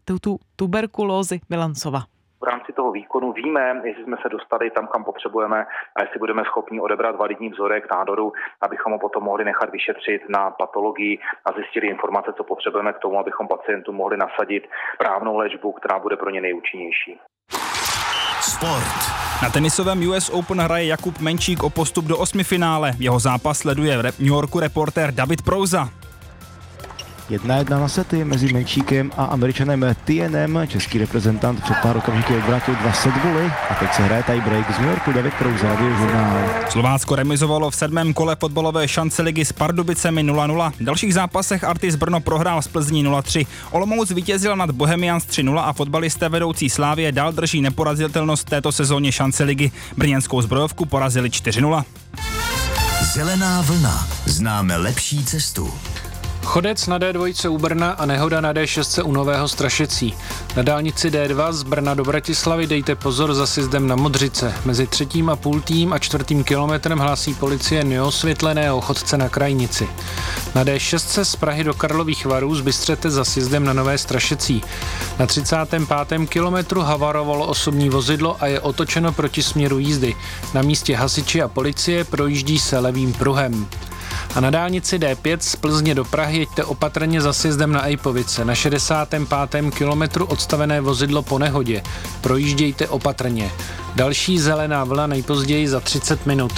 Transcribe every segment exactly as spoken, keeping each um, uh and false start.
Institutu tuberkulózy Milan Sova. V rámci toho výkonu víme, jestli jsme se dostali tam, kam potřebujeme a jestli budeme schopni odebrat validní vzorek nádoru, abychom ho potom mohli nechat vyšetřit na patologii a zjistili informace, co potřebujeme k tomu, abychom pacientům mohli nasadit správnou léčbu, která bude pro ně nejúčinnější. Sport. Na tenisovém U S Open hraje Jakub Menčík o postup do osmifinále. Jeho zápas sleduje v New Yorku reportér David Prouza. Jedna jedna na sety mezi Menčíkem a Američanem Tienem. Český reprezentant před pár okamžiky odvrátil dva setboly a teď se hraje tiebreak z New Yorku. David Prouza, Radiožurnál. Slovácko remizovalo v sedmém kole fotbalové šance ligy s Pardubicemi nula nula. V dalších zápasech Artis Brno prohrál z Plzní nula tři. Olomouc vítězil nad Bohemians tři nula a fotbalisté vedoucí Slávie dál drží neporazitelnost této sezóně šance ligy. Brněnskou Zbrojovku porazili čtyři nula. Zelená vlna. Známe lepší cestu. Chodec na D dva u Brna a nehoda na D šest u Nového Strašecí. Na dálnici D dva z Brna do Bratislavy dejte pozor za sjezdem na Modřice. Mezi třetím a půltým a čtvrtým kilometrem hlásí policie neosvětleného chodce na krajnici. Na D šest z Prahy do Karlových Varů zbystřete za sjezdem na Nové Strašecí. Na třicátém pátém kilometru havarovalo osobní vozidlo a je otočeno proti směru jízdy. Na místě hasiči a policie projíždí se levým pruhem. A na dálnici D pět z Plzně do Prahy jeďte opatrně za sjezdem na Ejpovice. Na šedesátém pátém kilometru odstavené vozidlo po nehodě. Projíždějte opatrně. Další zelená vlna nejpozději za třicet minut.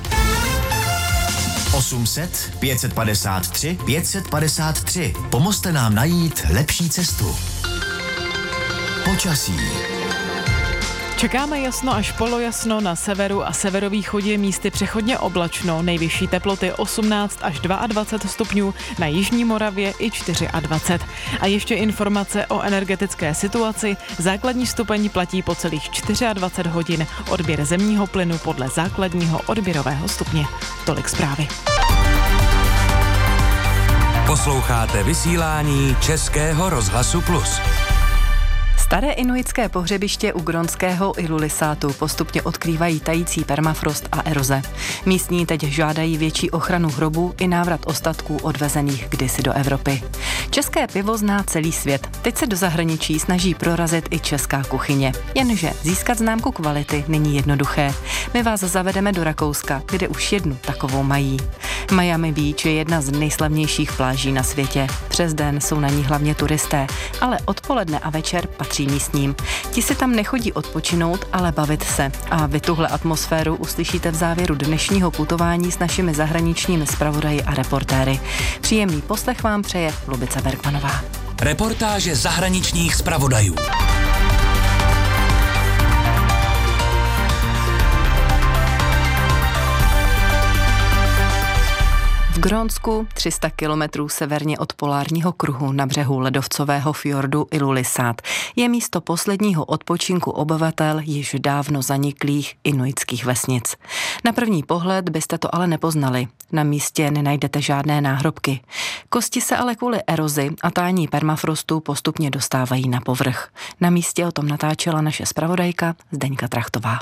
osm set, pět set padesát tři, pět set padesát tři. Pomozte nám najít lepší cestu. Počasí. Čekáme jasno až polojasno na severu a severovýchodě, místy přechodně oblačno, nejvyšší teploty osmnáct až dvacet dva stupňů, na jižní Moravě i dvacet čtyři. A ještě informace o energetické situaci. Základní stupeň platí po celých dvacet čtyři hodin, odběr zemního plynu podle základního odběrového stupně. Tolik zprávy. Posloucháte vysílání Českého rozhlasu Plus. Staré inuitské pohřebiště u grónského Ilulissatu postupně odkrývají tající permafrost a eroze. Místní teď žádají větší ochranu hrobů i návrat ostatků odvezených kdysi do Evropy. České pivo zná celý svět. Teď se do zahraničí snaží prorazit i česká kuchyně. Jenže získat známku kvality není jednoduché. My vás zavedeme do Rakouska, kde už jednu takovou mají. Miami Beach je jedna z nejslavnějších pláží na světě. Přes den jsou na ní hlavně turisté, ale odpoledne a večer patří místním. Ti si tam nechodí odpočinout, ale bavit se. A vy tuhle atmosféru uslyšíte v závěru dnešního putování s našimi zahraničními zpravodaji a reportéry. Příjemný poslech vám přeje Lubica Bergmanová. Reportáže zahraničních zpravodajů. V Grónsku, tři sta kilometrů severně od polárního kruhu na břehu ledovcového fjordu Ilulissat, je místo posledního odpočinku obyvatel již dávno zaniklých inuitských vesnic. Na první pohled byste to ale nepoznali. Na místě nenajdete žádné náhrobky. Kosti se ale kvůli erozi a tání permafrostu postupně dostávají na povrch. Na místě o tom natáčela naše zpravodajka Zdeňka Trachtová.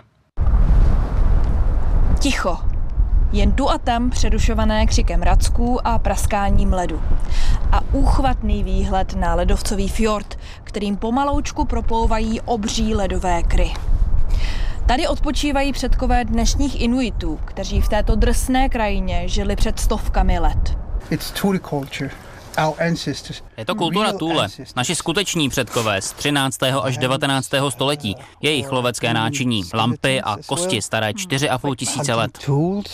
Ticho. Jen tu a tam přerušované křikem racků a praskáním ledu. A úchvatný výhled na ledovcový fjord, kterým pomaloučku proplouvají obří ledové kry. Tady odpočívají předkové dnešních Inuitů, kteří v této drsné krajině žili před stovkami let. Je to kultura Thule, naši skuteční předkové z třináctého až devatenáctého století, jejich lovecké náčiní, lampy a kosti staré čtyři a půl tisíce let.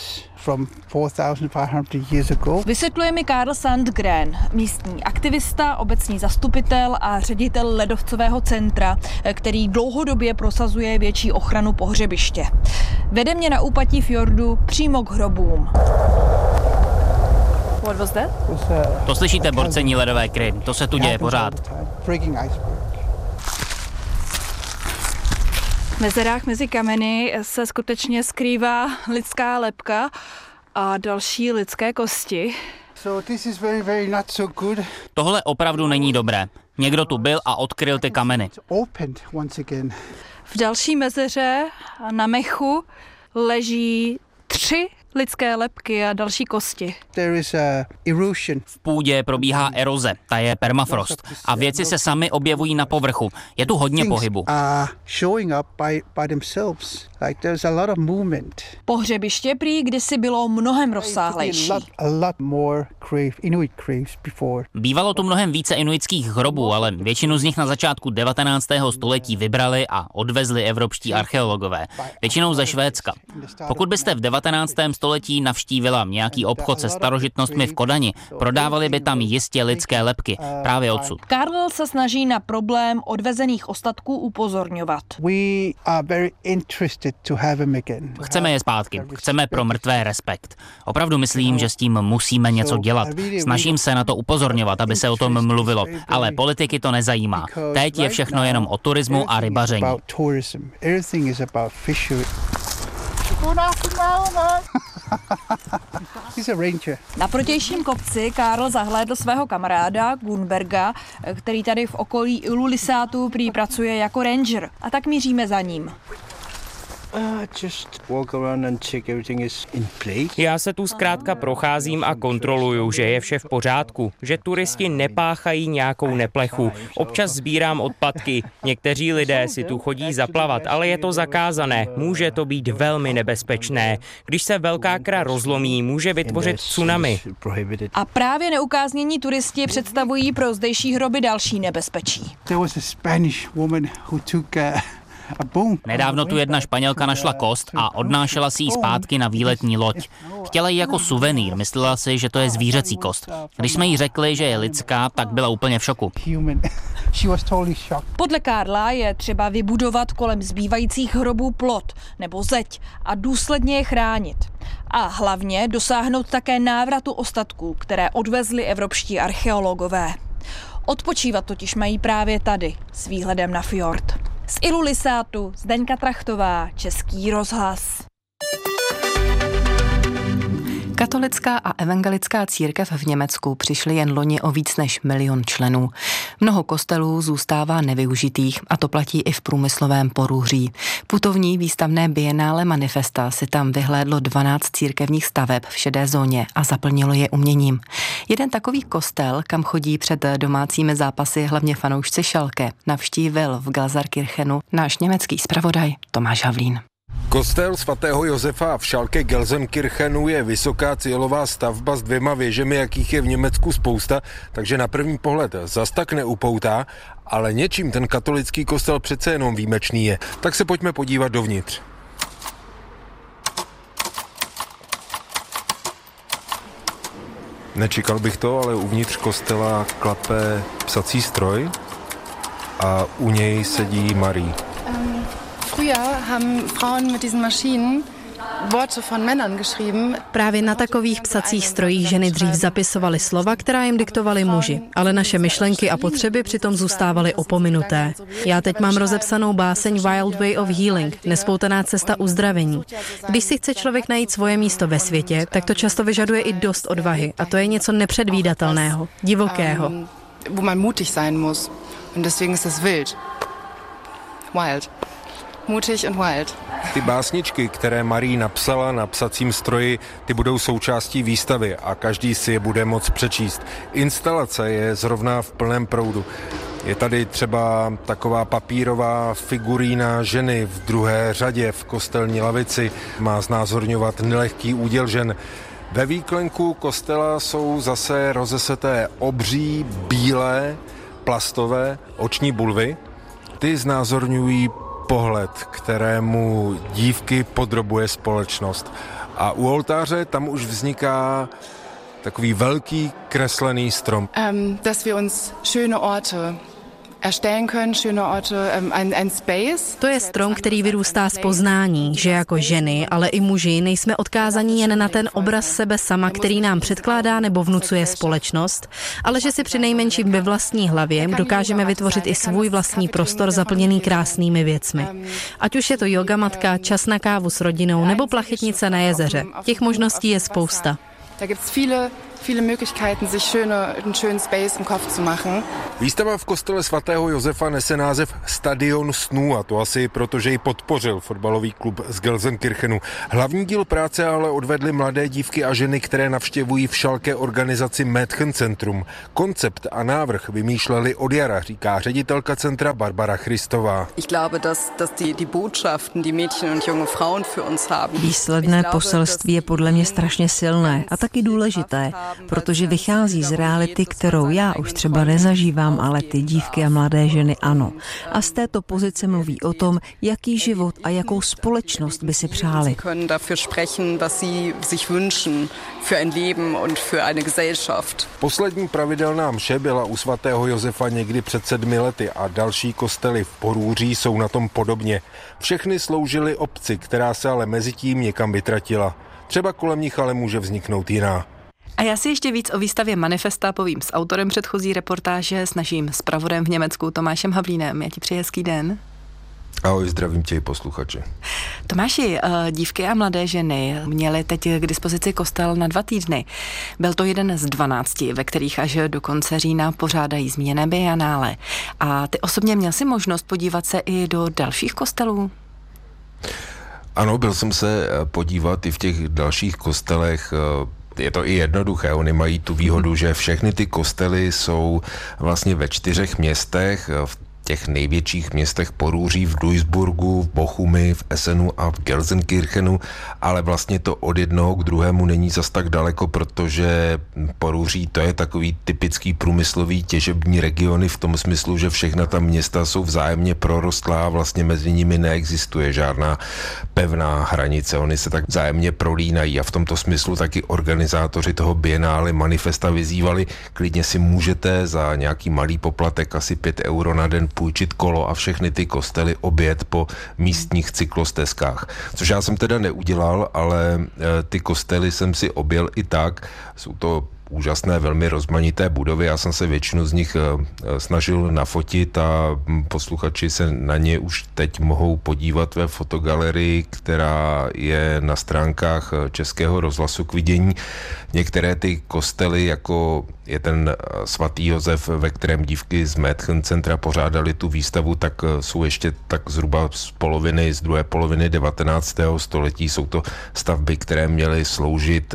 Vysvětluje mi Karl Sandgren, místní aktivista, obecní zastupitel a ředitel ledovcového centra, který dlouhodobě prosazuje větší ochranu pohřebiště. Vede mě na úpatí fjordu přímo k hrobům. What was that? To slyšíte borcení ledové kry, to se tu děje pořád. V mezerách mezi kameny se skutečně skrývá lidská lebka a další lidské kosti. Tohle opravdu není dobré. Někdo tu byl a odkryl ty kameny. V další mezeře na mechu leží tři Lidské lebky a další kosti. V půdě probíhá eroze, ta je permafrost. A věci se sami objevují na povrchu. Je tu hodně pohybu. Pohřebiště prý kdysi bylo mnohem rozsáhlejší. Bývalo tu mnohem více inuitských hrobů, ale většinu z nich na začátku devatenáctého století vybrali a odvezli evropští archeologové. Většinou ze Švédska. Pokud byste v devatenáctém století navštívila nějaký obchod se starožitnostmi v Kodani, prodávali by tam jistě lidské lebky, právě odsud. Karl se snaží na problém odvezených ostatků upozorňovat. Chceme je zpátky, chceme pro mrtvé respekt. Opravdu myslím, že s tím musíme něco dělat. Snažím se na to upozorňovat, aby se o tom mluvilo, ale politiky to nezajímá. Teď je všechno jenom o turismu a rybaření. Na protějším kopci Karl zahlédl svého kamaráda Gunberga, který tady v okolí Ilulissatu prý pracuje jako ranger. A tak míříme za ním. Já se tu zkrátka procházím a kontroluju, že je vše v pořádku, že turisti nepáchají nějakou neplechu. Občas sbírám odpadky. Někteří lidé si tu chodí zaplavat, ale je to zakázané. Může to být velmi nebezpečné. Když se velká kra rozlomí, může vytvořit tsunami. A právě neukáznění turisti představují pro zdejší hroby další nebezpečí. Nedávno tu jedna Španělka našla kost a odnášela si ji zpátky na výletní loď. Chtěla ji jako suvenýr, myslela si, že to je zvířecí kost. Když jsme jí řekli, že je lidská, tak byla úplně v šoku. Podle Karla je třeba vybudovat kolem zbývajících hrobů plot nebo zeď a důsledně je chránit. A hlavně dosáhnout také návratu ostatků, které odvezli evropští archeologové. Odpočívat totiž mají právě tady, s výhledem na fjord. Z Ilulissatu Zdeňka Trachtová, Český rozhlas. Katolická a evangelická církev v Německu přišly jen loni o víc než milion členů. Mnoho kostelů zůstává nevyužitých a to platí i v průmyslovém Porúří. Putovní výstavné bienále Manifesta si tam vyhlédlo dvanáct církevních staveb v šedé zóně a zaplnilo je uměním. Jeden takový kostel, kam chodí před domácími zápasy hlavně fanoušci Schalke, navštívil v Gelsenkirchenu náš německý zpravodaj Tomáš Havlín. Kostel svatého Josefa v Schalke Gelsenkirchenu je vysoká cílová stavba s dvěma věžemi, jakých je v Německu spousta, takže na první pohled zas tak neupoutá, ale něčím ten katolický kostel přece jenom výjimečný je. Tak se pojďme podívat dovnitř. Nečekal bych to, ale uvnitř kostela klape psací stroj a u něj sedí Marie. Um. Früher haben Frauen mit diesen Maschinen Worte von Männern geschrieben. Právě na takových psacích strojích ženy dřív zapisovaly slova, která jim diktovali muži, ale naše myšlenky a potřeby přitom zůstávaly opominuté. Já teď mám rozepsanou báseň Wild Way of Healing, nespoutaná cesta uzdravení. Když si chce člověk najít svoje místo ve světě, tak to často vyžaduje i dost odvahy a to je něco nepředvídatelného, divokého. Wo man mutig sein muss. Und deswegen ist es wild. Wild. Mutig and wild. Ty básničky, které Marie napsala na psacím stroji, ty budou součástí výstavy a každý si je bude moct přečíst. Instalace je zrovna v plném proudu. Je tady třeba taková papírová figurína ženy v druhé řadě v kostelní lavici. Má znázorňovat nelehký úděl žen. Ve výklenku kostela jsou zase rozeseté obří, bílé, plastové oční bulvy. Ty znázorňují pohled, kterému dívky podrobuje společnost. A u oltáře tam už vzniká takový velký kreslený strom. Um, dass wir uns schöne Orte erstellen können, schöne Orte, um, ein, ein space. To je strom, který vyrůstá z poznání, že jako ženy, ale i muži nejsme odkázaní jen na ten obraz sebe sama, který nám předkládá nebo vnucuje společnost, ale že si přinejmenším ve vlastní hlavě dokážeme vytvořit i svůj vlastní prostor zaplněný krásnými věcmi. Ať už je to jogamatka, čas na kávu s rodinou nebo plachetnice na jezeře. Těch možností je spousta. Da gibt's viele viele Möglichkeiten, sich schöne, einen schönen Space im Kopf zu machen. Výstava v kostele svatého Josefa nese název Stadion snů, a to asi proto, že ji podpořil fotbalový klub z Gelsenkirchenu. Hlavní díl práce ale odvedly mladé dívky a ženy, které navštěvují v Schalke organizaci Mädchencentrum. Koncept a návrh vymýšleli od jara, říká ředitelka centra Barbara Christová. Ich glaube, dass, dass die, die Botschaften, die Mädchen und junge Frauen für uns haben. Výsledné poselství je podle mě strašně silné a taky důležité, protože vychází z reality, kterou já už třeba nezažívám, ale ty dívky a mladé ženy ano. A z této pozice mluví o tom, jaký život a jakou společnost by si přáli. Poslední pravidelná mše byla u svatého Josefa někdy před sedmi lety a další kostely v Porúří jsou na tom podobně. Všechny sloužily obci, která se ale mezitím někam vytratila. Třeba kolem nich ale může vzniknout jiná. A já si ještě víc o výstavě Manifesta povím s autorem předchozí reportáže, s naším zpravodajem v Německu Tomášem Havlínem. Já ti přeji hezký den. Ahoj, zdravím tě i posluchači. Tomáši, dívky a mladé ženy měly teď k dispozici kostel na dva týdny. Byl to jeden z dvanácti, ve kterých až do konce října pořádají zmíněné bianále. A ty osobně měl si možnost podívat se i do dalších kostelů? Ano, byl jsem se podívat i v těch dalších kostelech. Je to i jednoduché, oni mají tu výhodu, že všechny ty kostely jsou vlastně ve čtyřech městech, v těch největších městech Porúří, v Duisburgu, v Bochumi, v Essenu a v Gelsenkirchenu, ale vlastně to od jednoho k druhému není zas tak daleko, protože Porúří to je takový typický průmyslový těžební regiony v tom smyslu, že všechna ta města jsou vzájemně prorostlá a vlastně mezi nimi neexistuje žádná pevná hranice. Oni se tak vzájemně prolínají a v tomto smyslu taky organizátoři toho bienále Manifesta vyzývali, klidně si můžete za nějaký malý poplatek, asi pět euro na den, půjčit kolo a všechny ty kostely objet po místních cyklostezkách. Což já jsem teda neudělal, ale ty kostely jsem si objel i tak. Jsou to úžasné, velmi rozmanité budovy. Já jsem se většinu z nich snažil nafotit a posluchači se na ně už teď mohou podívat ve fotogalerii, která je na stránkách Českého rozhlasu k vidění. Některé ty kostely, jako je ten svatý Josef, ve kterém dívky z Mädchencentra pořádali tu výstavu, tak jsou ještě tak zhruba z poloviny, z druhé poloviny devatenáctého století. Jsou to stavby, které měly sloužit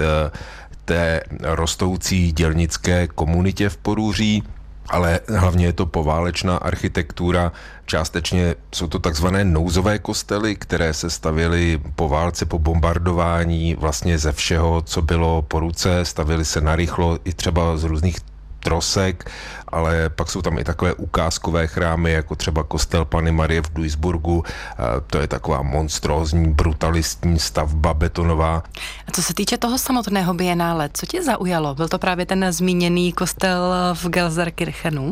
té rostoucí dělnické komunitě v Porúří, ale hlavně je to poválečná architektura. Částečně jsou to takzvané nouzové kostely, které se stavěly po válce, po bombardování vlastně ze všeho, co bylo po ruce. Stavěly se narychlo i třeba z různých trosek, ale pak jsou tam i takové ukázkové chrámy, jako třeba kostel Panny Marie v Duisburgu. To je taková monstrózní, brutalistní stavba betonová. A co se týče toho samotného bienále, co tě zaujalo? Byl to právě ten zmíněný kostel v Gelsenkirchenu?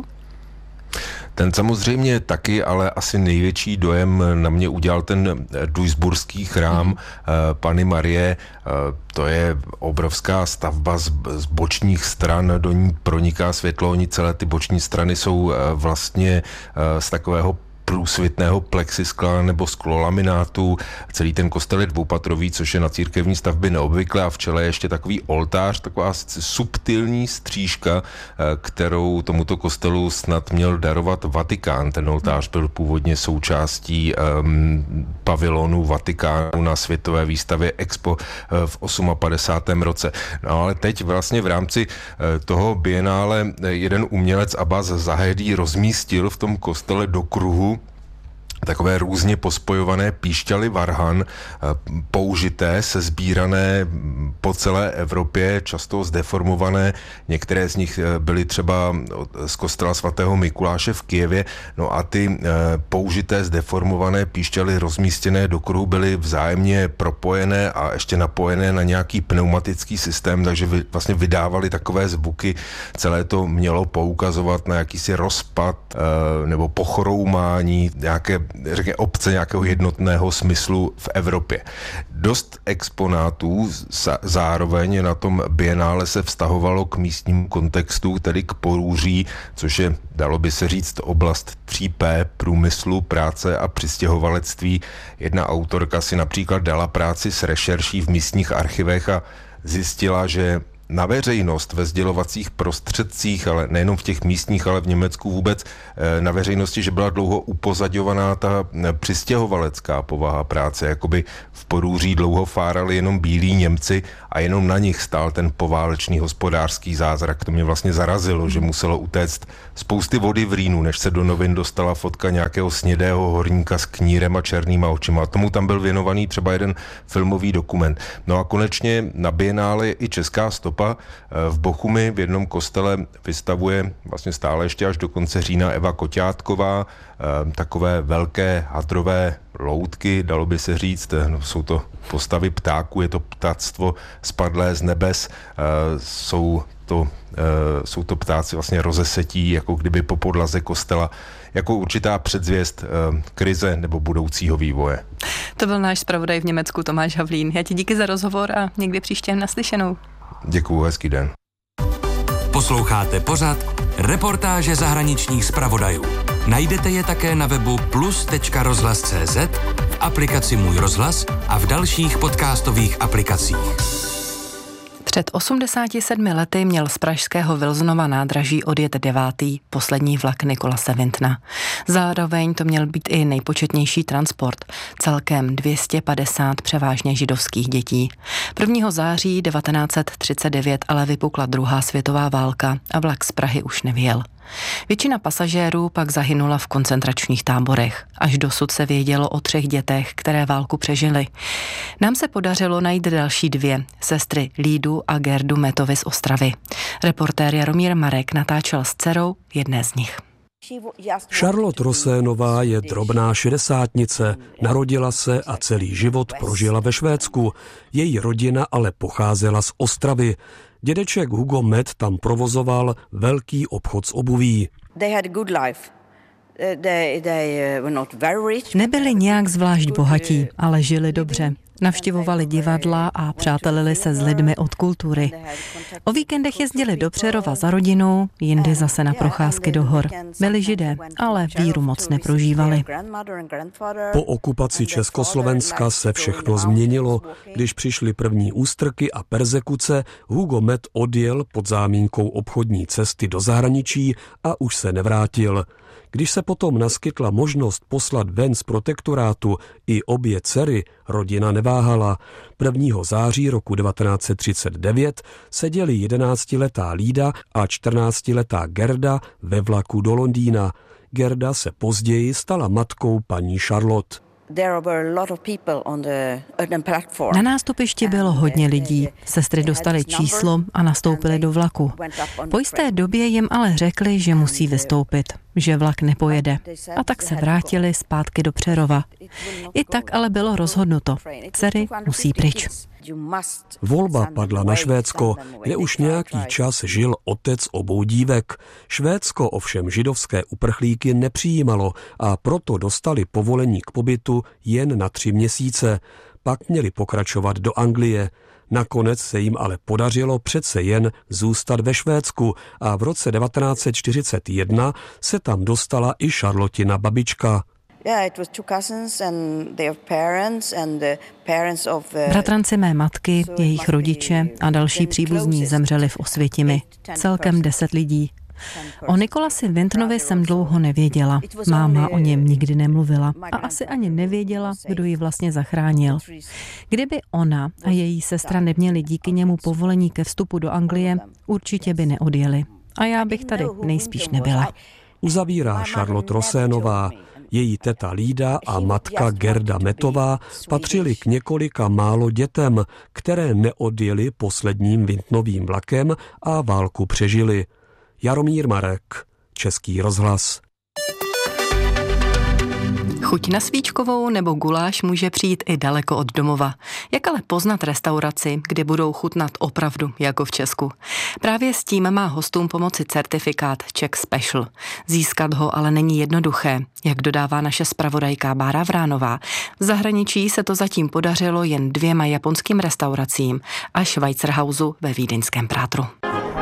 Ten samozřejmě taky, ale asi největší dojem na mě udělal ten duisburský chrám mm. Panny Marie. To je obrovská stavba z, z bočních stran, do ní proniká světlo, oni celé ty boční strany jsou vlastně z takového průsvitného plexiskla nebo sklolaminátu. Celý ten kostel je dvoupatrový, což je na církevní stavby neobvyklé a v čele je ještě takový oltář, taková subtilní střížka, kterou tomuto kostelu snad měl darovat Vatikán. Ten oltář byl původně součástí um, pavilonu Vatikánu na světové výstavě Expo v padesátém osmém roce. No ale teď vlastně v rámci toho bienále jeden umělec Abbas Zahedí rozmístil v tom kostele do kruhu takové různě pospojované píšťaly varhan, použité, sesbírané po celé Evropě, často zdeformované. Některé z nich byly třeba z kostela svatého Mikuláše v Kyjevě. No a ty použité, zdeformované píšťaly rozmístěné do kruhu byly vzájemně propojené a ještě napojené na nějaký pneumatický systém, takže vlastně vydávaly takové zvuky. Celé to mělo poukazovat na jakýsi rozpad nebo pochroumání nějaké řekně obce nějakého jednotného smyslu v Evropě. Dost exponátů zároveň na tom bienále se vztahovalo k místnímu kontextu, tedy k Porúří, což je, dalo by se říct, oblast tří pé, průmyslu, práce a přistěhovalectví. Jedna autorka si například dala práci s rešerší v místních archivech a zjistila, že na veřejnost ve sdělovacích prostředcích, ale nejenom v těch místních, ale v Německu vůbec na veřejnosti, že byla dlouho upozaďovaná ta přistěhovalecká povaha práce, jakoby v Porúří dlouho fárali jenom bílí Němci a jenom na nich stál ten poválečný hospodářský zázrak. To mě vlastně zarazilo, že muselo utéct spousty vody v Rýnu, než se do novin dostala fotka nějakého snědého horníka s knírem a černýma očima. Tomu tam byl věnovaný třeba jeden filmový dokument. No a konečně na Bienále i česká stopa. V Bochumi v jednom kostele vystavuje vlastně stále ještě až do konce října Eva Koťátková takové velké hadrové loutky, dalo by se říct, no, jsou to postavy ptáků, je to ptactvo spadlé z nebes, jsou to, jsou to ptáci vlastně rozesetí, jako kdyby po podlaze kostela, jako určitá předzvěst krize nebo budoucího vývoje. To byl náš zpravodaj v Německu Tomáš Havlín. Já ti díky za rozhovor a někdy příště naslyšenou. Děkuju, hezký den. Posloucháte pořad Reportáže zahraničních zpravodajů. Najdete je také na webu plus tečka rozhlas tečka cé zet, v aplikaci Můj rozhlas a v dalších podcastových aplikacích. Před osmdesáti sedmi lety měl z pražského Vilsnova nádraží odjet devátý, poslední vlak Nikolase Wintona. Zároveň to měl být i nejpočetnější transport, celkem dvě stě padesát převážně židovských dětí. prvního září devatenáct set třicet devět ale vypukla druhá světová válka a vlak z Prahy už nevyjel. Většina pasažérů pak zahynula v koncentračních táborech. Až dosud se vědělo o třech dětech, které válku přežily. Nám se podařilo najít další dvě, sestry Lídu a Gerdu Metovy z Ostravy. Reportér Jaromír Marek natáčel s dcerou jedné z nich. Charlotte Rosénová je drobná šedesátnice, narodila se a celý život prožila ve Švédsku. Její rodina ale pocházela z Ostravy. Dědeček Hugo Met tam provozoval velký obchod s obuví. Nebyli nějak zvlášť bohatí, ale žili dobře. Navštěvovali divadla a přátelili se s lidmi od kultury. O víkendech jezdili do Přerova za rodinou, jindy zase na procházky do hor. Byli Židé, ale víru moc neprožívali. Po okupaci Československa se všechno změnilo. Když přišly první ústrky a perzekuce, Hugo Met odjel pod zámínkou obchodní cesty do zahraničí a už se nevrátil. Když se potom naskytla možnost poslat ven z protektorátu i obě dcery, rodina neváhala. prvního září roku devatenáct set třicet devět seděli jedenáctiletá Lída a čtrnáctiletá Gerda ve vlaku do Londýna. Gerda se později stala matkou paní Charlotte. Na nástupišti bylo hodně lidí. Sestry dostaly číslo a nastoupily do vlaku. Po jisté době jim ale řekli, že musí vystoupit, že vlak nepojede. A tak se vrátili zpátky do Přerova. I tak ale bylo rozhodnuto. Dcery musí pryč. Volba padla na Švédsko, kde už nějaký čas žil otec obou dívek. Švédsko ovšem židovské uprchlíky nepřijímalo a proto dostali povolení k pobytu jen na tři měsíce. Pak měli pokračovat do Anglie. Nakonec se jim ale podařilo přece jen zůstat ve Švédsku a v roce devatenáct set čtyřicet jedna se tam dostala i Charlottina babička. Bratranci mé matky, jejich rodiče a další příbuzní zemřeli v Osvětimi. Celkem deset lidí. O Nikolasi Wintonovi jsem dlouho nevěděla. Máma o něm nikdy nemluvila a asi ani nevěděla, kdo ji vlastně zachránil. Kdyby ona a její sestra neměli díky němu povolení ke vstupu do Anglie, určitě by neodjeli. A já bych tady nejspíš nebyla. Uzavírá Charlotte Rosénová. Její teta Lída a matka Gerda Metová patřili k několika málo dětem, které neodjeli posledním Wintonovým vlakem a válku přežili. Jaromír Marek, Český rozhlas. Chuť na svíčkovou nebo guláš může přijít i daleko od domova. Jak ale poznat restauraci, kde budou chutnat opravdu jako v Česku? Právě s tím má hostům pomoci certifikát Czech Special. Získat ho ale není jednoduché, jak dodává naše zpravodajka Bára Vránová. V zahraničí se to zatím podařilo jen dvěma japonským restauracím a Schweizerhausu ve vídeňském Prátru.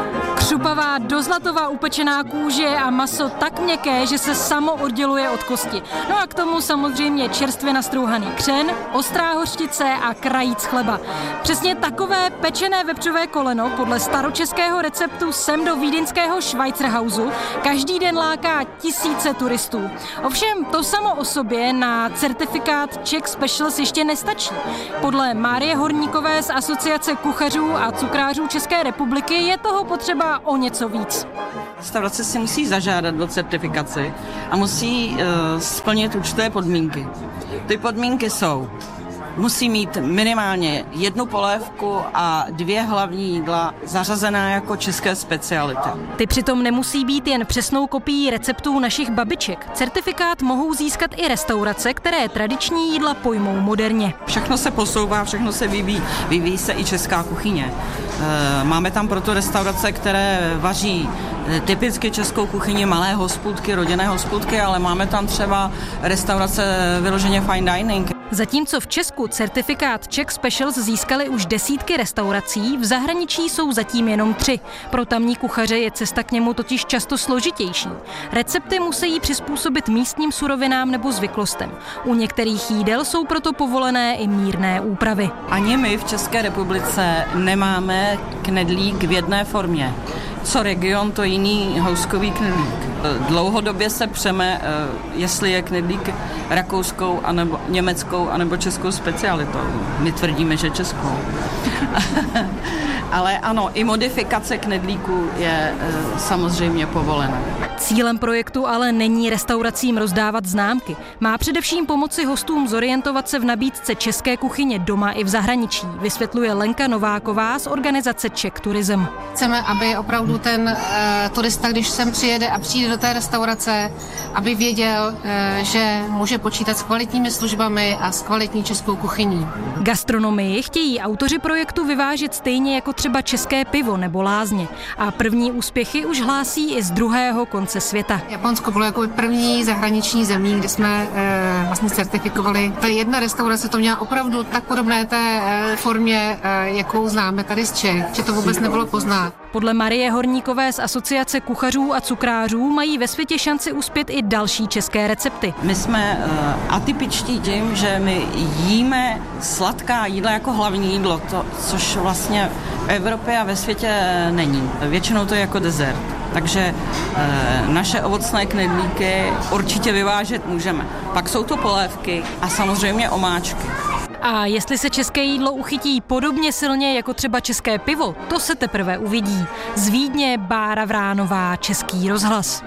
Křupavá do zlatova upečená kůže a maso tak měkké, že se samo odděluje od kosti. No a k tomu samozřejmě čerstvě nastrouhaný křen, ostrá hořčice a krajíc chleba. Přesně takové pečené vepřové koleno podle staročeského receptu sem do vídeňského Schweizerhausu každý den láká tisíce turistů. Ovšem to samo o sobě na certifikát Czech Specials ještě nestačí. Podle Márie Horníkové z Asociace kuchařů a cukrářů České republiky je toho potřeba o něco víc. Restaurace si musí zažádat o certifikaci a musí uh, splnit určité podmínky. Ty podmínky jsou: musí mít minimálně jednu polévku a dvě hlavní jídla zařazená jako české speciality. Ty přitom nemusí být jen přesnou kopií receptů našich babiček. Certifikát mohou získat i restaurace, které tradiční jídla pojmou moderně. Všechno se posouvá, všechno se vyvíjí, vyvíjí se i česká kuchyně. Máme tam proto restaurace, které vaří typicky českou kuchyni, malé hospůdky, rodinné hospůdky, ale máme tam třeba restaurace vyloženě fine dining. Zatímco v Česku certifikát Czech Specials získaly už desítky restaurací, v zahraničí jsou zatím jenom tři. Pro tamní kuchaře je cesta k němu totiž často složitější. Recepty musí přizpůsobit místním surovinám nebo zvyklostem. U některých jídel jsou proto povolené i mírné úpravy. Ani my v České republice nemáme knedlík v jedné formě. Co region, to jiný houskový knedlík. Dlouhodobě se přeme, jestli je knedlík rakouskou, anebo německou, anebo českou specialitou. My tvrdíme, že českou. Ale ano, i modifikace knedlíku je samozřejmě povolena. Cílem projektu ale není restauracím rozdávat známky. Má především pomoci hostům zorientovat se v nabídce české kuchyně doma i v zahraničí, vysvětluje Lenka Nováková z organizace Czech Tourism. Chceme, aby opravdu ten uh, turista, když sem přijede a přijde do té restaurace, aby věděl, uh, že může počítat s kvalitními službami a s kvalitní českou kuchyní. Gastronomii chtějí autoři projektu vyvážet stejně jako třeba české pivo nebo lázně. A první úspěchy už hlásí i z druhého konce světa. Japonsko bylo jako první zahraniční zemí, kde jsme e, vlastně certifikovali. Ta jedna restaurace to měla opravdu tak podobné té e, formě, e, jakou známe tady z Čech, že to vůbec nebylo poznat. Podle Marie Horníkové z Asociace kuchařů a cukrářů mají ve světě šanci uspět i další české recepty. My jsme e, atypičtí tím, že my jíme sladká jídla jako hlavní jídlo, to, což vlastně v Evropě a ve světě není. Většinou to je jako dezert. Takže e, naše ovocné knedlíky určitě vyvážet můžeme. Pak jsou to polévky a samozřejmě omáčky. A jestli se české jídlo uchytí podobně silně jako třeba české pivo, to se teprve uvidí. Z Vídně Bára Vránová, Český rozhlas.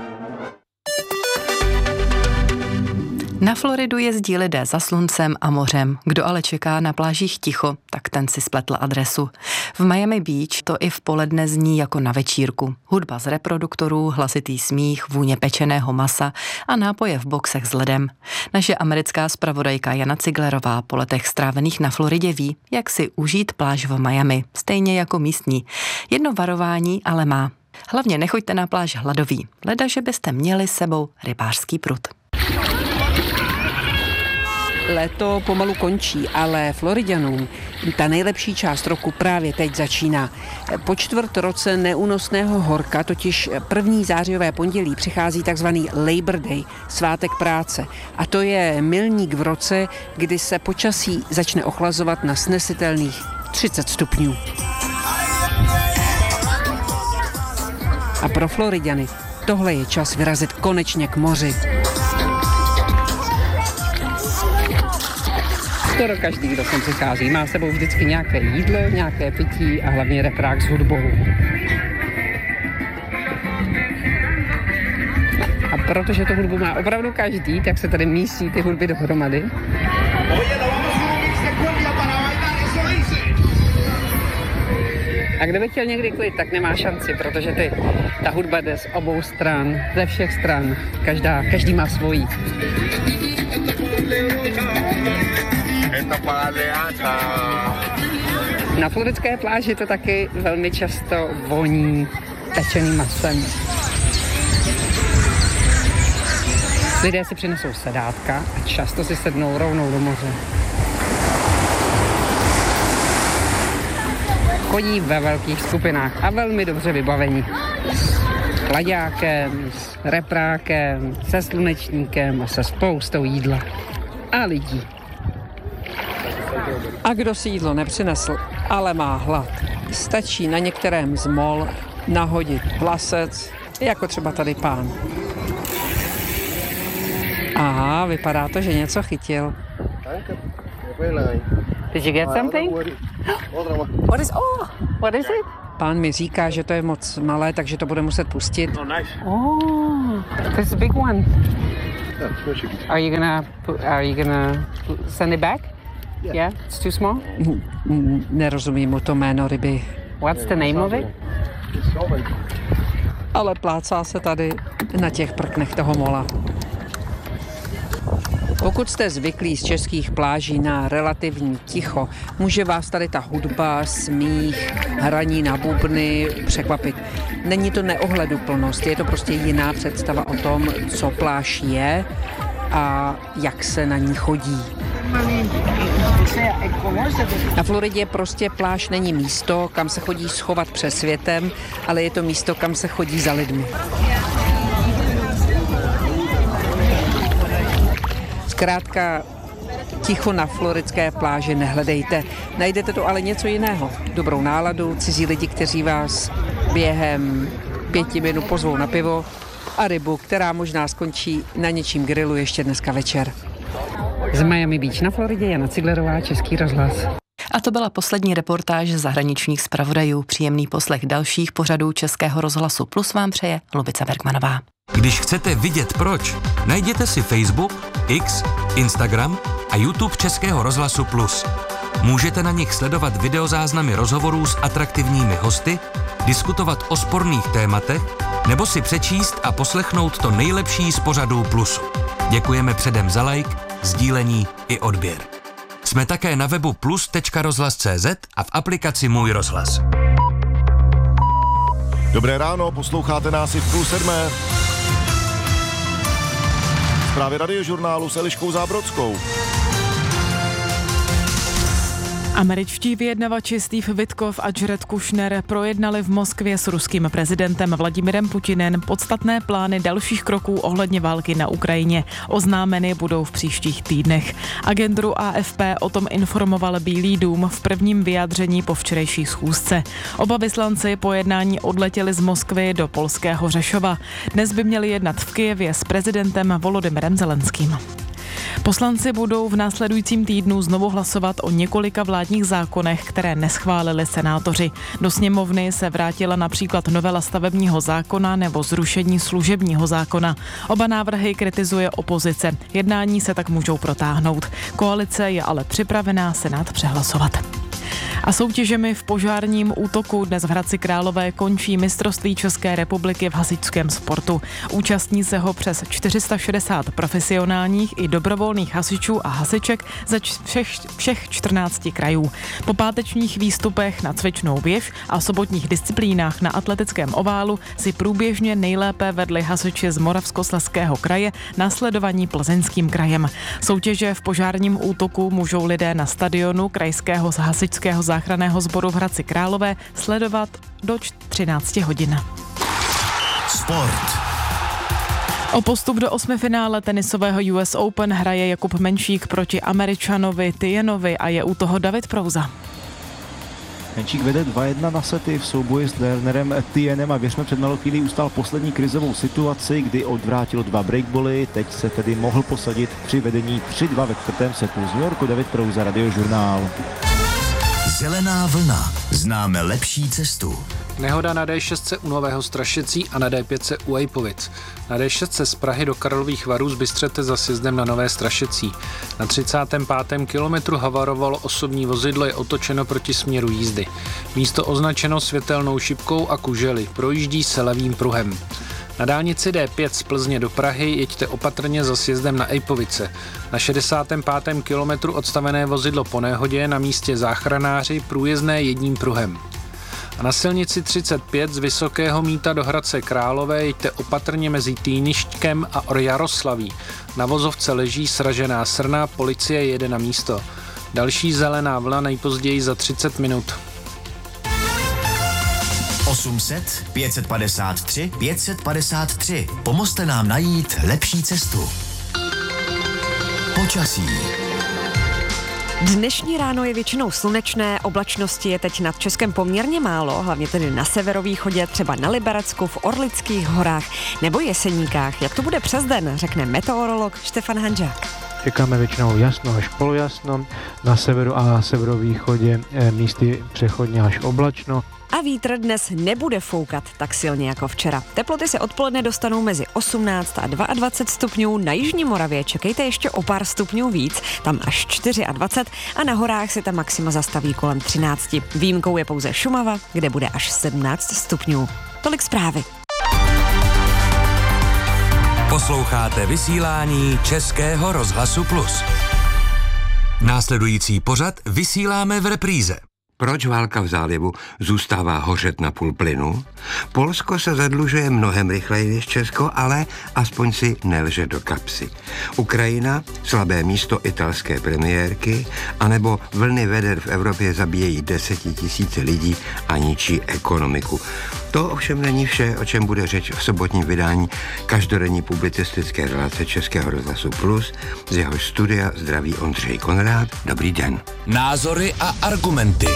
Na Floridu jezdí lidé za sluncem a mořem. Kdo ale čeká na plážích ticho, tak ten si spletl adresu. V Miami Beach to i v poledne zní jako na večírku. Hudba z reproduktorů, hlasitý smích, vůně pečeného masa a nápoje v boxech s ledem. Naše americká zpravodajka Jana Ciglerová po letech strávených na Floridě ví, jak si užít pláž v Miami, stejně jako místní. Jedno varování ale má. Hlavně nechoďte na pláž hladoví, leda, že byste měli s sebou rybářský prut. Léto pomalu končí, ale Floriďanům ta nejlepší část roku právě teď začíná. Po čtvrt roce neúnosného horka, totiž první zářijové pondělí, přichází takzvaný Labor Day, svátek práce. A to je milník v roce, kdy se počasí začne ochlazovat na snesitelných třicet stupňů. A pro Floriďany tohle je čas vyrazit konečně k moři. Skoro každý, kdo sem přichází, má s sebou vždycky nějaké jídlo, nějaké pití a hlavně reprák s hudbou. A protože tu hudbu má opravdu každý, tak se tady mísí ty hudby dohromady. A kdo by chtěl někdy klid, tak nemá šanci, protože ty, ta hudba jde z obou stran, ze všech stran. Každá, každý má svojí. Na floridské pláži to taky velmi často voní pečeným masem. Lidé si přinesou sedátka a často si sednou rovnou do moře. Chodí ve velkých skupinách a velmi dobře vybavení. S klaďákem, s reprákem, se slunečníkem a se spoustou jídla. A lidí. A kdo si jídlo nepřinesl, ale má hlad, stačí na některém z mol nahodit plasec, jako třeba tady pán. Aha, vypadá to, že něco chytil. Did you get something? What is, oh, what is it? Pán mi říká, že to je moc malé, takže to bude muset pustit. Oh, this is a big one. Are you gonna, are you gonna send it back? Yeah, it's too small? Nerozumím mu to jméno ryby. What's the name of it? Ale plácá se tady na těch prknech toho mola. Pokud jste zvyklí z českých pláží na relativní ticho, může vás tady ta hudba, smích, hraní na bubny překvapit. Není to neohleduplnost, je to prostě jiná představa o tom, co pláž je a jak se na ní chodí. Na Floridě prostě pláž není místo, kam se chodí schovat před světem, ale je to místo, kam se chodí za lidmi. Zkrátka, ticho na floridské pláži nehledejte. Najdete tu ale něco jiného. Dobrou náladu, cizí lidi, kteří vás během pěti minut pozvou na pivo a rybu, která možná skončí na něčím grilu ještě dneska večer. Z Miami Beach na Floridě Jana Ciglerová, Český rozhlas. A to byla poslední reportáž zahraničních zpravodajů. Příjemný poslech dalších pořadů Českého rozhlasu Plus vám přeje Lubica Bergmanová. Když chcete vidět proč, najděte si Facebook, X, Instagram a YouTube Českého rozhlasu Plus. Můžete na nich sledovat videozáznamy rozhovorů s atraktivními hosty, diskutovat o sporných tématech nebo si přečíst a poslechnout to nejlepší z pořadů Plusu. Děkujeme předem za like, sdílení i odběr. Jsme také na webu plus tečka rozhlas tečka cé zet a v aplikaci Můj rozhlas. Dobré ráno, posloucháte nás i v půl sedmé. Zprávy Radiožurnálu s Eliškou Zábrodskou. Američtí vyjednavači Steve Witkoff a Jared Kushner projednali v Moskvě s ruským prezidentem Vladimirem Putinem podstatné plány dalších kroků ohledně války na Ukrajině. Oznámeny budou v příštích týdnech. Agenturu A F P o tom informoval Bílý dům v prvním vyjádření po včerejší schůzce. Oba vyslanci po jednání odletěli z Moskvy do polského Řešova. Dnes by měli jednat v Kyjevě s prezidentem Volodymyrem Zelenským. Poslanci budou v následujícím týdnu znovu hlasovat o několika vládních zákonech, které neschválili senátoři. Do sněmovny se vrátila například novela stavebního zákona nebo zrušení služebního zákona. Oba návrhy kritizuje opozice. Jednání se tak můžou protáhnout. Koalice je ale připravená Senát přehlasovat. A soutěžemi v požárním útoku dnes v Hradci Králové končí mistrovství České republiky v hasičském sportu. Účastní se ho přes čtyři sta šedesát profesionálních i dobrovolných hasičů a hasiček ze všech, všech čtrnácti krajů. Po pátečních výstupech na cvičnou věž a sobotních disciplínách na atletickém oválu si průběžně nejlépe vedli hasiči z Moravskoslezského kraje, následovaní Plzeňským krajem. Soutěže v požárním útoku můžou lidé na stadionu krajského hasičského záchranného sboru v Hradci Králové sledovat do třinácti hodin. Sport. O postup do osmifinále tenisového U S Open hraje Jakub Menšík proti Američanovi Tienovi a je u toho David Prouza. Menšík vede dva jedna na sety v souboji s Lernerem Tienem a věřme před malou chvílí ustál poslední krizovou situaci, kdy odvrátil dva breakboly, teď se tedy mohl posadit při vedení tři dva ve čtvrtém setu. Z New Yorku David Prouza, Radiožurnál. Zelená vlna. Známe lepší cestu. Nehoda na D šest u Nového Strašecí a na D pět u Ejpovic. Na D šest z Prahy do Karlových Varů z Bystřete za sjezdem na Nové Strašecí. Na třicátém pátém kilometru havarovalo osobní vozidlo, je otočeno proti směru jízdy. Místo označeno světelnou šipkou a kužely. Projíždí se levým pruhem. Na dálnici D pět z Plzně do Prahy jeďte opatrně za sjezdem na Ejpovice. Na šedesátém pátém kilometru odstavené vozidlo po nehodě, na místě záchranáři, průjezdné jedním pruhem. A na silnici třicet pět z Vysokého Mýta do Hradce Králové jeďte opatrně mezi Týništkem a Jaroslaví. Na vozovce leží sražená srna, policie jede na místo. Další zelená vlna nejpozději za třicet minut. osm set pět padesát tři pět padesát tři. Pomozte nám najít lepší cestu. Počasí. Dnešní ráno je většinou slunečné, oblačnosti je teď nad Českem poměrně málo, hlavně tedy na severovýchodě, třeba na Liberecku, v Orlických horách nebo Jeseníkách. Jak to bude přes den, řekne meteorolog Štefan Hanžák. Čekáme většinou jasno až polojasno, na severu a severovýchodě místy přechodně až oblačno. A vítr dnes nebude foukat tak silně jako včera. Teploty se odpoledne dostanou mezi osmnáct a dvacet dva stupňů. Na jižní Moravě čekejte ještě o pár stupňů víc, tam až dvacet čtyři a na horách se ta maxima zastaví kolem třináct. Výjimkou je pouze Šumava, kde bude až sedmnáct stupňů. Tolik zprávy. Posloucháte vysílání Českého rozhlasu Plus. Následující pořad vysíláme v repríze. Proč válka v zálivu zůstává hořet na půl plynu? Polsko se zadlužuje mnohem rychleji než Česko, ale aspoň si nelže do kapsy. Ukrajina, slabé místo italské premiérky, anebo vlny veder v Evropě zabíjejí desetitisíce lidí a ničí ekonomiku. To ovšem není vše, o čem bude řeč v sobotním vydání každodenní publicistické relace Českého rozhlasu Plus. Z jeho studia zdraví Ondřej Konrád. Dobrý den. Názory a argumenty.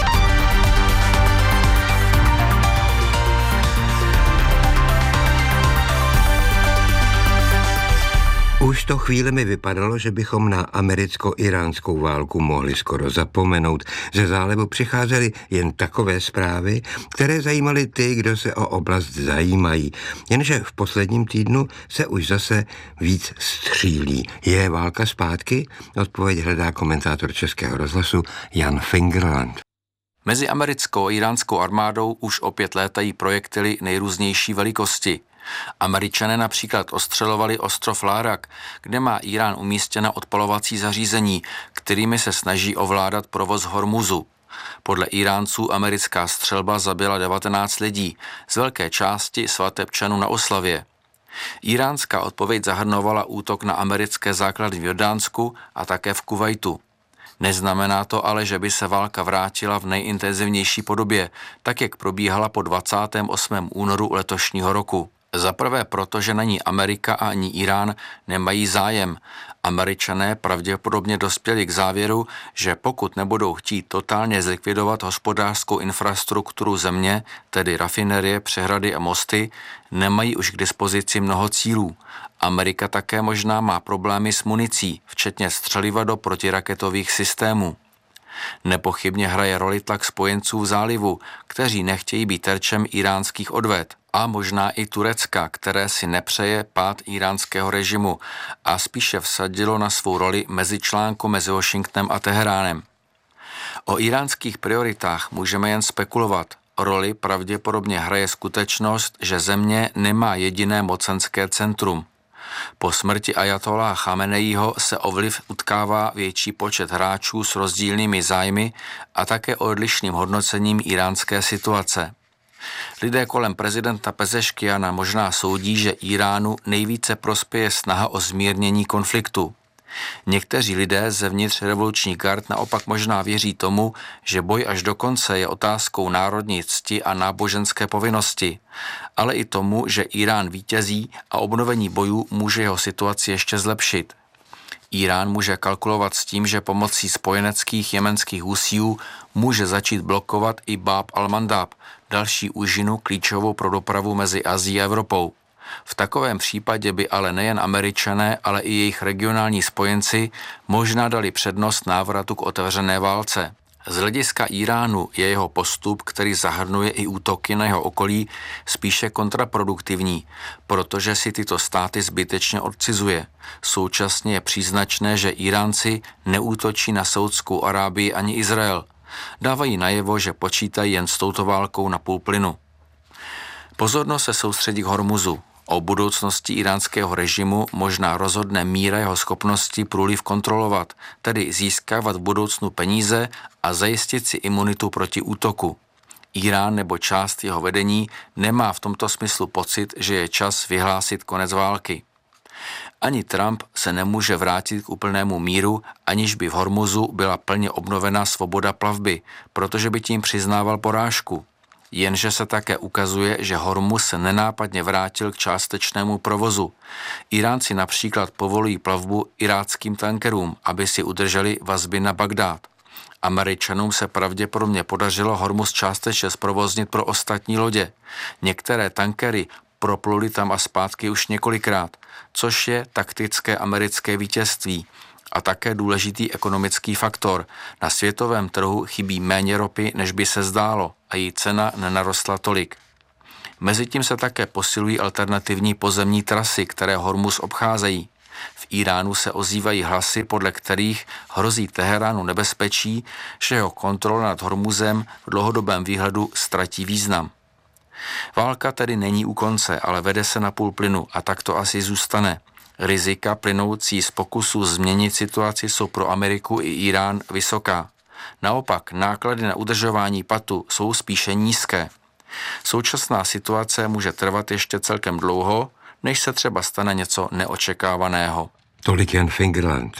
Už to chvíli mi vypadalo, že bychom na americko-iránskou válku mohli skoro zapomenout. Ze zálivu přicházely jen takové zprávy, které zajímaly ty, kdo se o oblast zajímají. Jenže v posledním týdnu se už zase víc střílí. Je válka zpátky? Odpověď hledá komentátor Českého rozhlasu Jan Fingerland. Mezi americkou a iránskou armádou už opět létají projektily nejrůznější velikosti. Američané například ostřelovali ostrov Lárak, kde má Irán umístěna odpalovací zařízení, kterými se snaží ovládat provoz Hormuzu. Podle Iránců americká střelba zabila devatenáct lidí, z velké části svatebčanů na oslavě. Iránská odpověď zahrnovala útok na americké základy v Jordánsku a také v Kuvajtu. Neznamená to ale, že by se válka vrátila v nejintenzivnější podobě, tak jak probíhala po dvacátém osmém únoru letošního roku. Za prvé proto, že na ní Amerika a ani Irán nemají zájem. Američané pravděpodobně dospěli k závěru, že pokud nebudou chtít totálně zlikvidovat hospodářskou infrastrukturu země, tedy rafinerie, přehrady a mosty, nemají už k dispozici mnoho cílů. Amerika také možná má problémy s municí, včetně střeliva do protiraketových systémů. Nepochybně hraje roli tlak spojenců v zálivu, kteří nechtějí být terčem iránských odvet, a možná i Turecka, které si nepřeje pád iránského režimu a spíše vsadilo na svou roli mezičlánku mezi Washingtonem a Teheránem. O iránských prioritách můžeme jen spekulovat. Roli pravděpodobně hraje skutečnost, že země nemá jediné mocenské centrum. Po smrti ajatoláha Chameneího se o vliv utkává větší počet hráčů s rozdílnými zájmy a také odlišným hodnocením iránské situace. Lidé kolem prezidenta Pezeškiana možná soudí, že Iránu nejvíce prospěje snaha o zmírnění konfliktu. Někteří lidé zevnitř revolučních gard naopak možná věří tomu, že boj až do konce je otázkou národní cti a náboženské povinnosti, ale i tomu, že Irán vítězí a obnovení bojů může jeho situaci ještě zlepšit. Irán může kalkulovat s tím, že pomocí spojeneckých jemenských husíů může začít blokovat i Bab al-Mandab, další úžinu klíčovou pro dopravu mezi Asií a Evropou. V takovém případě by ale nejen Američané, ale i jejich regionální spojenci možná dali přednost návratu k otevřené válce. Z hlediska Iránu je jeho postup, který zahrnuje i útoky na jeho okolí, spíše kontraproduktivní, protože si tyto státy zbytečně odcizuje. Současně je příznačné, že Iránci neútočí na Saudskou Arábii ani Izrael. Dávají najevo, že počítají jen s touto válkou na půl plynu. Pozornost se soustředí k Hormuzu. O budoucnosti iránského režimu možná rozhodne míra jeho schopnosti průliv kontrolovat, tedy získávat v budoucnu peníze a zajistit si imunitu proti útoku. Irán nebo část jeho vedení nemá v tomto smyslu pocit, že je čas vyhlásit konec války. Ani Trump se nemůže vrátit k úplnému míru, aniž by v Hormuzu byla plně obnovena svoboda plavby, protože by tím přiznával porážku. Jenže se také ukazuje, že Hormuz se nenápadně vrátil k částečnému provozu. Iránci například povolují plavbu iráckým tankerům, aby si udrželi vazby na Bagdád. Američanům se pravděpodobně podařilo Hormuz částečně zprovoznit pro ostatní lodě. Některé tankery propluly tam a zpátky už několikrát, což je taktické americké vítězství a také důležitý ekonomický faktor. Na světovém trhu chybí méně ropy, než by se zdálo, a její cena nenarostla tolik. Mezitím se také posilují alternativní pozemní trasy, které Hormuz obcházejí. V Iránu se ozývají hlasy, podle kterých hrozí Teheránu nebezpečí, že jeho kontrola nad Hormuzem v dlouhodobém výhledu ztratí význam. Válka tedy není u konce, ale vede se na půl plynu a tak to asi zůstane. Rizika plynoucí z pokusu změnit situaci jsou pro Ameriku i Irán vysoká. Naopak náklady na udržování patu jsou spíše nízké. Současná situace může trvat ještě celkem dlouho, než se třeba stane něco neočekávaného. Tolik Jan Fingerland.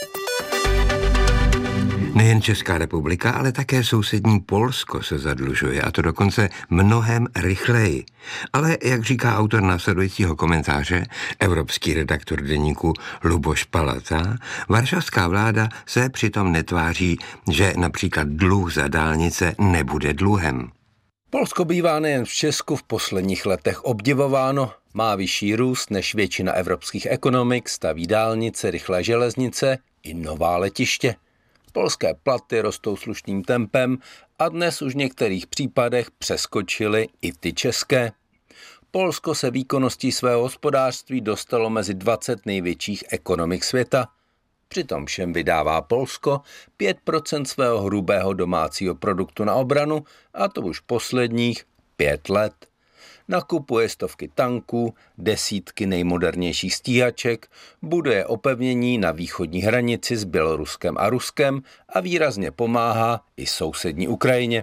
Nejen Česká republika, ale také sousední Polsko se zadlužuje, a to dokonce mnohem rychleji. Ale, jak říká autor následujícího komentáře, evropský redaktor deníku Luboš Palata, varšavská vláda se přitom netváří, že například dluh za dálnice nebude dluhem. Polsko bývá nejen v Česku v posledních letech obdivováno, má vyšší růst než většina evropských ekonomik, staví dálnice, rychlé železnice i nová letiště. Polské platy rostou slušným tempem a dnes už v některých případech přeskočily i ty české. Polsko se výkonností svého hospodářství dostalo mezi dvacet největších ekonomik světa. Přitom všem vydává Polsko pět procent svého hrubého domácího produktu na obranu, a to už posledních pět let. Nakupuje stovky tanků, desítky nejmodernějších stíhaček, buduje opevnění na východní hranici s Běloruskem a Ruskem a výrazně pomáhá i sousední Ukrajině.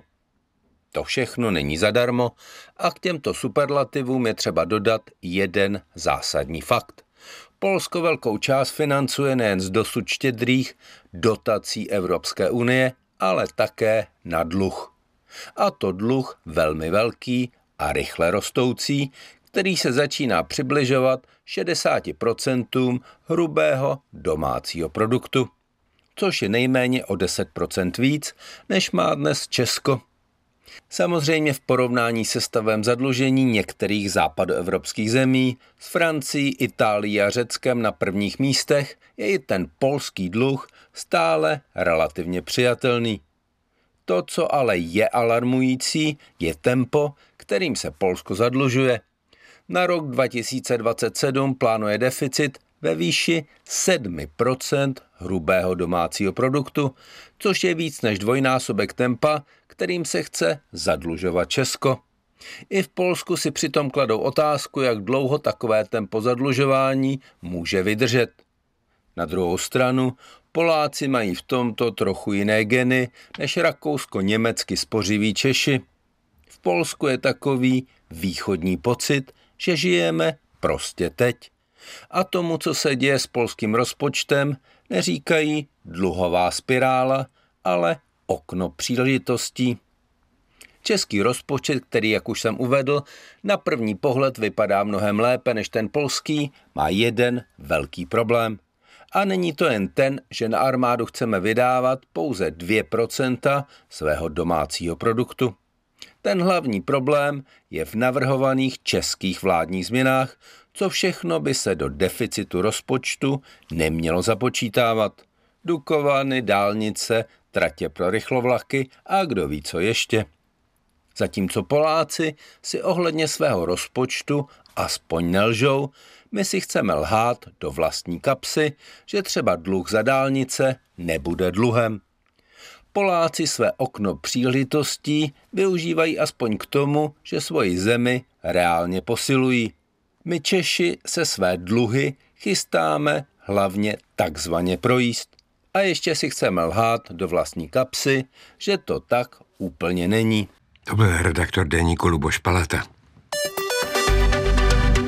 To všechno není zadarmo a k těmto superlativům je třeba dodat jeden zásadní fakt. Polsko velkou část financuje nejen z dosud štědrých dotací Evropské unie, ale také na dluh. A to dluh velmi velký a rychle rostoucí, který se začíná přibližovat šedesát procent hrubého domácího produktu, což je nejméně o deset procent víc, než má dnes Česko. Samozřejmě v porovnání se stavem zadlužení některých západoevropských zemí s Francií, Itálií a Řeckem na prvních místech je i ten polský dluh stále relativně přijatelný. To, co ale je alarmující, je tempo, kterým se Polsko zadlužuje. Na rok dva tisíce dvacet sedm plánuje deficit ve výši sedm procent hrubého domácího produktu, což je víc než dvojnásobek tempa, kterým se chce zadlužovat Česko. I v Polsku si přitom kladou otázku, jak dlouho takové tempo zadlužování může vydržet. Na druhou stranu Poláci mají v tomto trochu jiné geny než rakousko-německy spořiví Češi. V Polsku je takový východní pocit, že žijeme prostě teď. A tomu, co se děje s polským rozpočtem, neříkají dluhová spirála, ale okno příležitostí. Český rozpočet, který, jak už jsem uvedl, na první pohled vypadá mnohem lépe než ten polský, má jeden velký problém. A není to jen ten, že na armádu chceme vydávat pouze dvě procenta svého domácího produktu. Ten hlavní problém je v navrhovaných českých vládních změnách, co všechno by se do deficitu rozpočtu nemělo započítávat. Dukovany, dálnice, tratě pro rychlovlaky a kdo ví co ještě. Zatímco Poláci si ohledně svého rozpočtu aspoň nelžou, my si chceme lhát do vlastní kapsy, že třeba dluh za dálnice nebude dluhem. Poláci své okno příležitostí využívají aspoň k tomu, že svoji zemi reálně posilují. My Češi se své dluhy chystáme hlavně takzvaně projíst. A ještě si chceme lhát do vlastní kapsy, že to tak úplně není. To byl redaktor deníku Luboš Palata.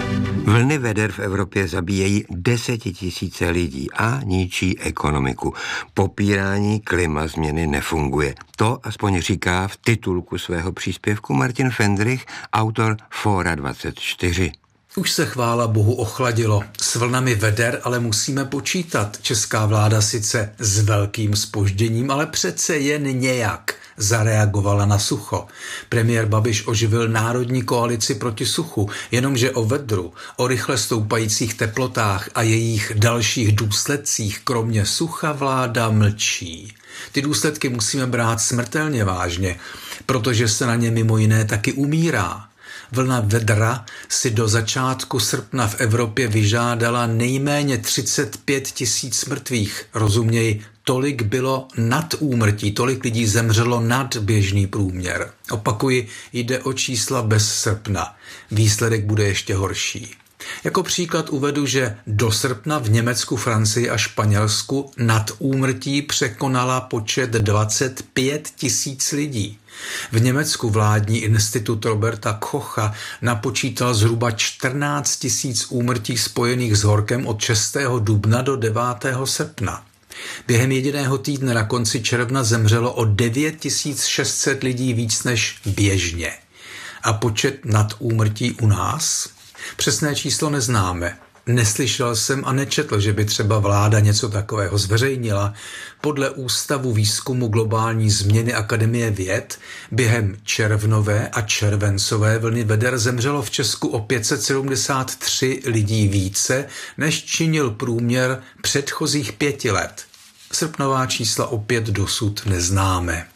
Vlny veder v Evropě zabíjejí desetitisíce lidí a ničí ekonomiku. Popírání klima změny nefunguje. To aspoň říká v titulku svého příspěvku Martin Fendrich, autor Fóra dvacet čtyři. Už se chvála bohu ochladilo. S vlnami veder ale musíme počítat. Česká vláda sice s velkým zpožděním, ale přece jen nějak zareagovala na sucho. Premiér Babiš oživil národní koalici proti suchu, jenomže o vedru, o rychle stoupajících teplotách a jejich dalších důsledcích kromě sucha vláda mlčí. Ty důsledky musíme brát smrtelně vážně, protože se na ně mimo jiné taky umírá. Vlna vedra si do začátku srpna v Evropě vyžádala nejméně třicet pět tisíc mrtvých. Rozuměj, tolik bylo nad úmrtí, tolik lidí zemřelo nad běžný průměr. Opakuji, jde o čísla bez srpna. Výsledek bude ještě horší. Jako příklad uvedu, že do srpna v Německu, Francii a Španělsku nad úmrtí překonala počet dvacet pět tisíc lidí. V Německu vládní institut Roberta Kocha napočítal zhruba čtrnáct tisíc úmrtí spojených s horkem od šestého dubna do devátého srpna. Během jediného týdne na konci června zemřelo o devět tisíc šest set lidí víc než běžně. A počet nad úmrtí u nás? Přesné číslo neznáme. Neslyšel jsem a nečetl, že by třeba vláda něco takového zveřejnila. Podle Ústavu výzkumu globální změny Akademie věd během červnové a červencové vlny veder zemřelo v Česku o pět set sedmdesát tři lidí více, než činil průměr předchozích pěti let. Srpnová čísla opět dosud neznáme.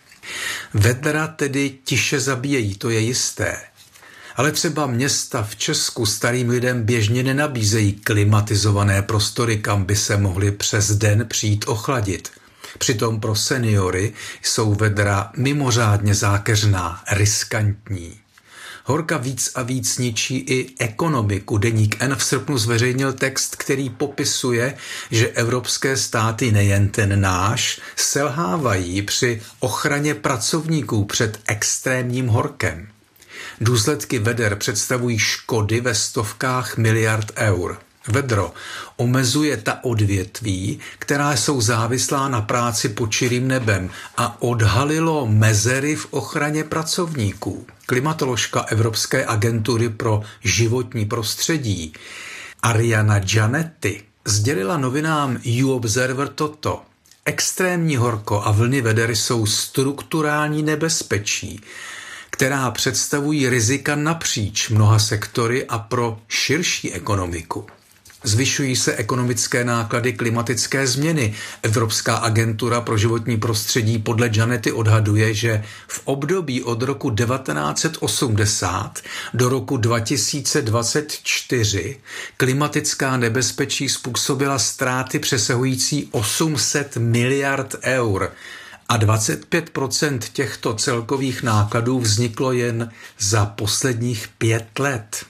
Vedra tedy tiše zabíjejí, to je jisté. Ale třeba města v Česku starým lidem běžně nenabízejí klimatizované prostory, kam by se mohli přes den přijít ochladit. Přitom pro seniory jsou vedra mimořádně zákeřná, riskantní. Horka víc a víc ničí i ekonomiku. Deník N v srpnu zveřejnil text, který popisuje, že evropské státy, nejen ten náš, selhávají při ochraně pracovníků před extrémním horkem. Důsledky veder představují škody ve stovkách miliard eur. Vedro omezuje ta odvětví, která jsou závislá na práci pod čirým nebem a odhalilo mezery v ochraně pracovníků. Klimatoložka Evropské agentury pro životní prostředí Ariana Gianetti sdělila novinám U Observer toto. Extrémní horko a vlny veder jsou strukturální nebezpečí, která představují rizika napříč mnoha sektory a pro širší ekonomiku. Zvyšují se ekonomické náklady klimatické změny. Evropská agentura pro životní prostředí podle Gianetti odhaduje, že v období od roku devatenáct set osmdesát do roku dva tisíce dvacet čtyři klimatická nebezpečí způsobila ztráty přesahující osm set miliard eur. A dvacet pět procent těchto celkových nákladů vzniklo jen za posledních pět let.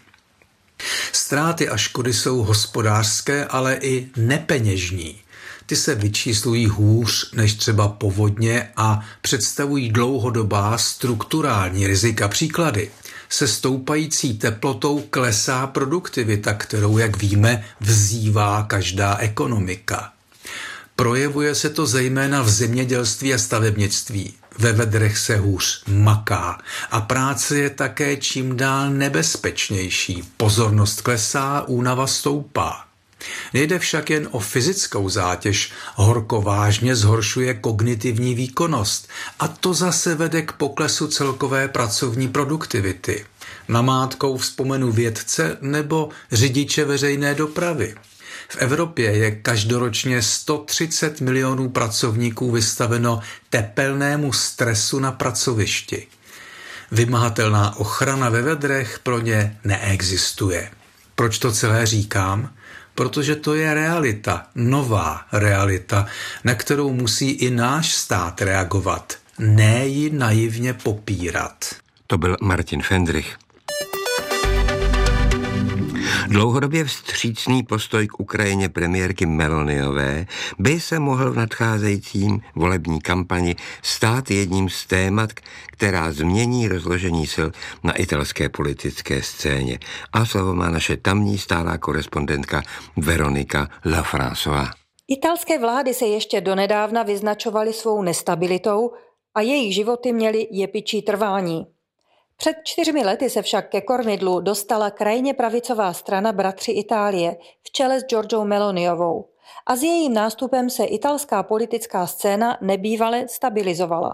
Ztráty a škody jsou hospodářské, ale i nepeněžní. Ty se vyčíslují hůř než třeba povodně a představují dlouhodobá strukturální rizika. Příklady. Se stoupající teplotou klesá produktivita, kterou, jak víme, vzývá každá ekonomika. Projevuje se to zejména v zemědělství a stavebnictví. Ve vedrech se hůř maká a práce je také čím dál nebezpečnější. Pozornost klesá, únava stoupá. Nejde však jen o fyzickou zátěž, horko vážně zhoršuje kognitivní výkonnost a to zase vede k poklesu celkové pracovní produktivity. Namátkou vzpomenu vědce nebo řidiče veřejné dopravy. V Evropě je každoročně sto třicet milionů pracovníků vystaveno tepelnému stresu na pracovišti. Vymahatelná ochrana ve vedrech pro ně neexistuje. Proč to celé říkám? Protože to je realita, nová realita, na kterou musí i náš stát reagovat, ne ji naivně popírat. To byl Martin Fendrich. Dlouhodobě vstřícný postoj k Ukrajině premiérky Meloniové by se mohl v nadcházejícím volební kampani stát jedním z témat, která změní rozložení sil na italské politické scéně. A slovo má naše tamní stálá korespondentka Veronika Lafrançová. Italské vlády se ještě donedávna vyznačovaly svou nestabilitou a jejich životy měly jepičí trvání. Před čtyřmi lety se však ke kormidlu dostala krajně pravicová strana Bratři Itálie v čele s Giorgiou Meloniovou a s jejím nástupem se italská politická scéna nebývale stabilizovala.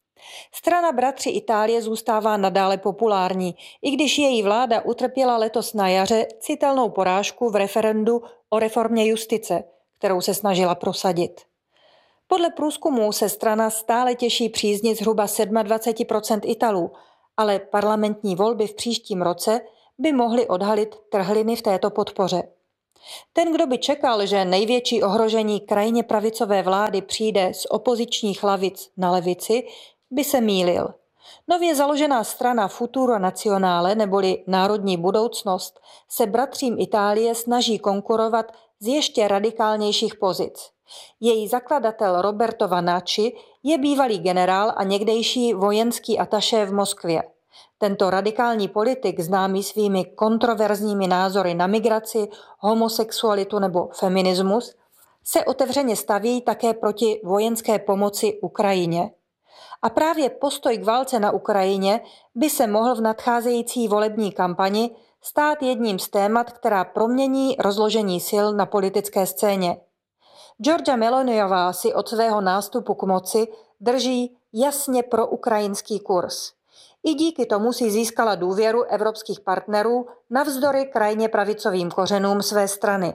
Strana Bratři Itálie zůstává nadále populární, i když její vláda utrpěla letos na jaře citelnou porážku v referendu o reformě justice, kterou se snažila prosadit. Podle průzkumů se strana stále těší přízni zhruba dvacet sedm procent Italů, ale parlamentní volby v příštím roce by mohly odhalit trhliny v této podpoře. Ten, kdo by čekal, že největší ohrožení krajně pravicové vlády přijde z opozičních lavic na levici, by se mýlil. Nově založená strana Futuro Nazionale neboli Národní budoucnost se bratřím Itálie snaží konkurovat z ještě radikálnějších pozic. Její zakladatel Roberto Vanacci je bývalý generál a někdejší vojenský atašé v Moskvě. Tento radikální politik, známý svými kontroverzními názory na migraci, homosexualitu nebo feminismus, se otevřeně staví také proti vojenské pomoci Ukrajině. A právě postoj k válce na Ukrajině by se mohl v nadcházející volební kampani stát jedním z témat, která promění rozložení sil na politické scéně. Giorgia Meloniová si od svého nástupu k moci drží jasně proukrajinský kurz. I díky tomu si získala důvěru evropských partnerů navzdory krajně pravicovým kořenům své strany.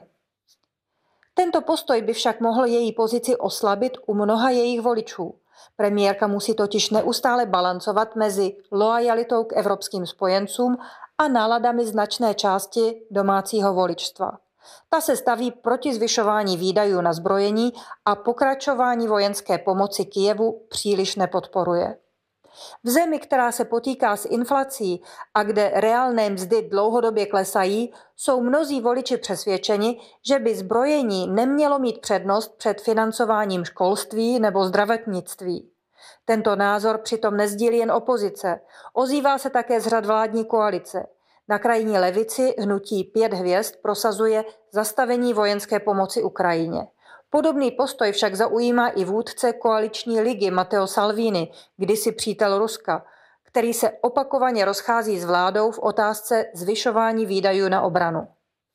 Tento postoj by však mohl její pozici oslabit u mnoha jejich voličů. Premiérka musí totiž neustále balancovat mezi loajalitou k evropským spojencům a náladami značné části domácího voličstva. Ta se staví proti zvyšování výdajů na zbrojení a pokračování vojenské pomoci Kyjevu příliš nepodporuje. V zemi, která se potýká s inflací a kde reálné mzdy dlouhodobě klesají, jsou mnozí voliči přesvědčeni, že by zbrojení nemělo mít přednost před financováním školství nebo zdravotnictví. Tento názor přitom nesdílí jen opozice. Ozývá se také z řad vládní koalice. Na krajní levici hnutí Pět hvězd prosazuje zastavení vojenské pomoci Ukrajině. Podobný postoj však zaujímá i vůdce koaliční ligy Matteo Salvini, kdysi přítel Ruska, který se opakovaně rozchází s vládou v otázce zvyšování výdajů na obranu.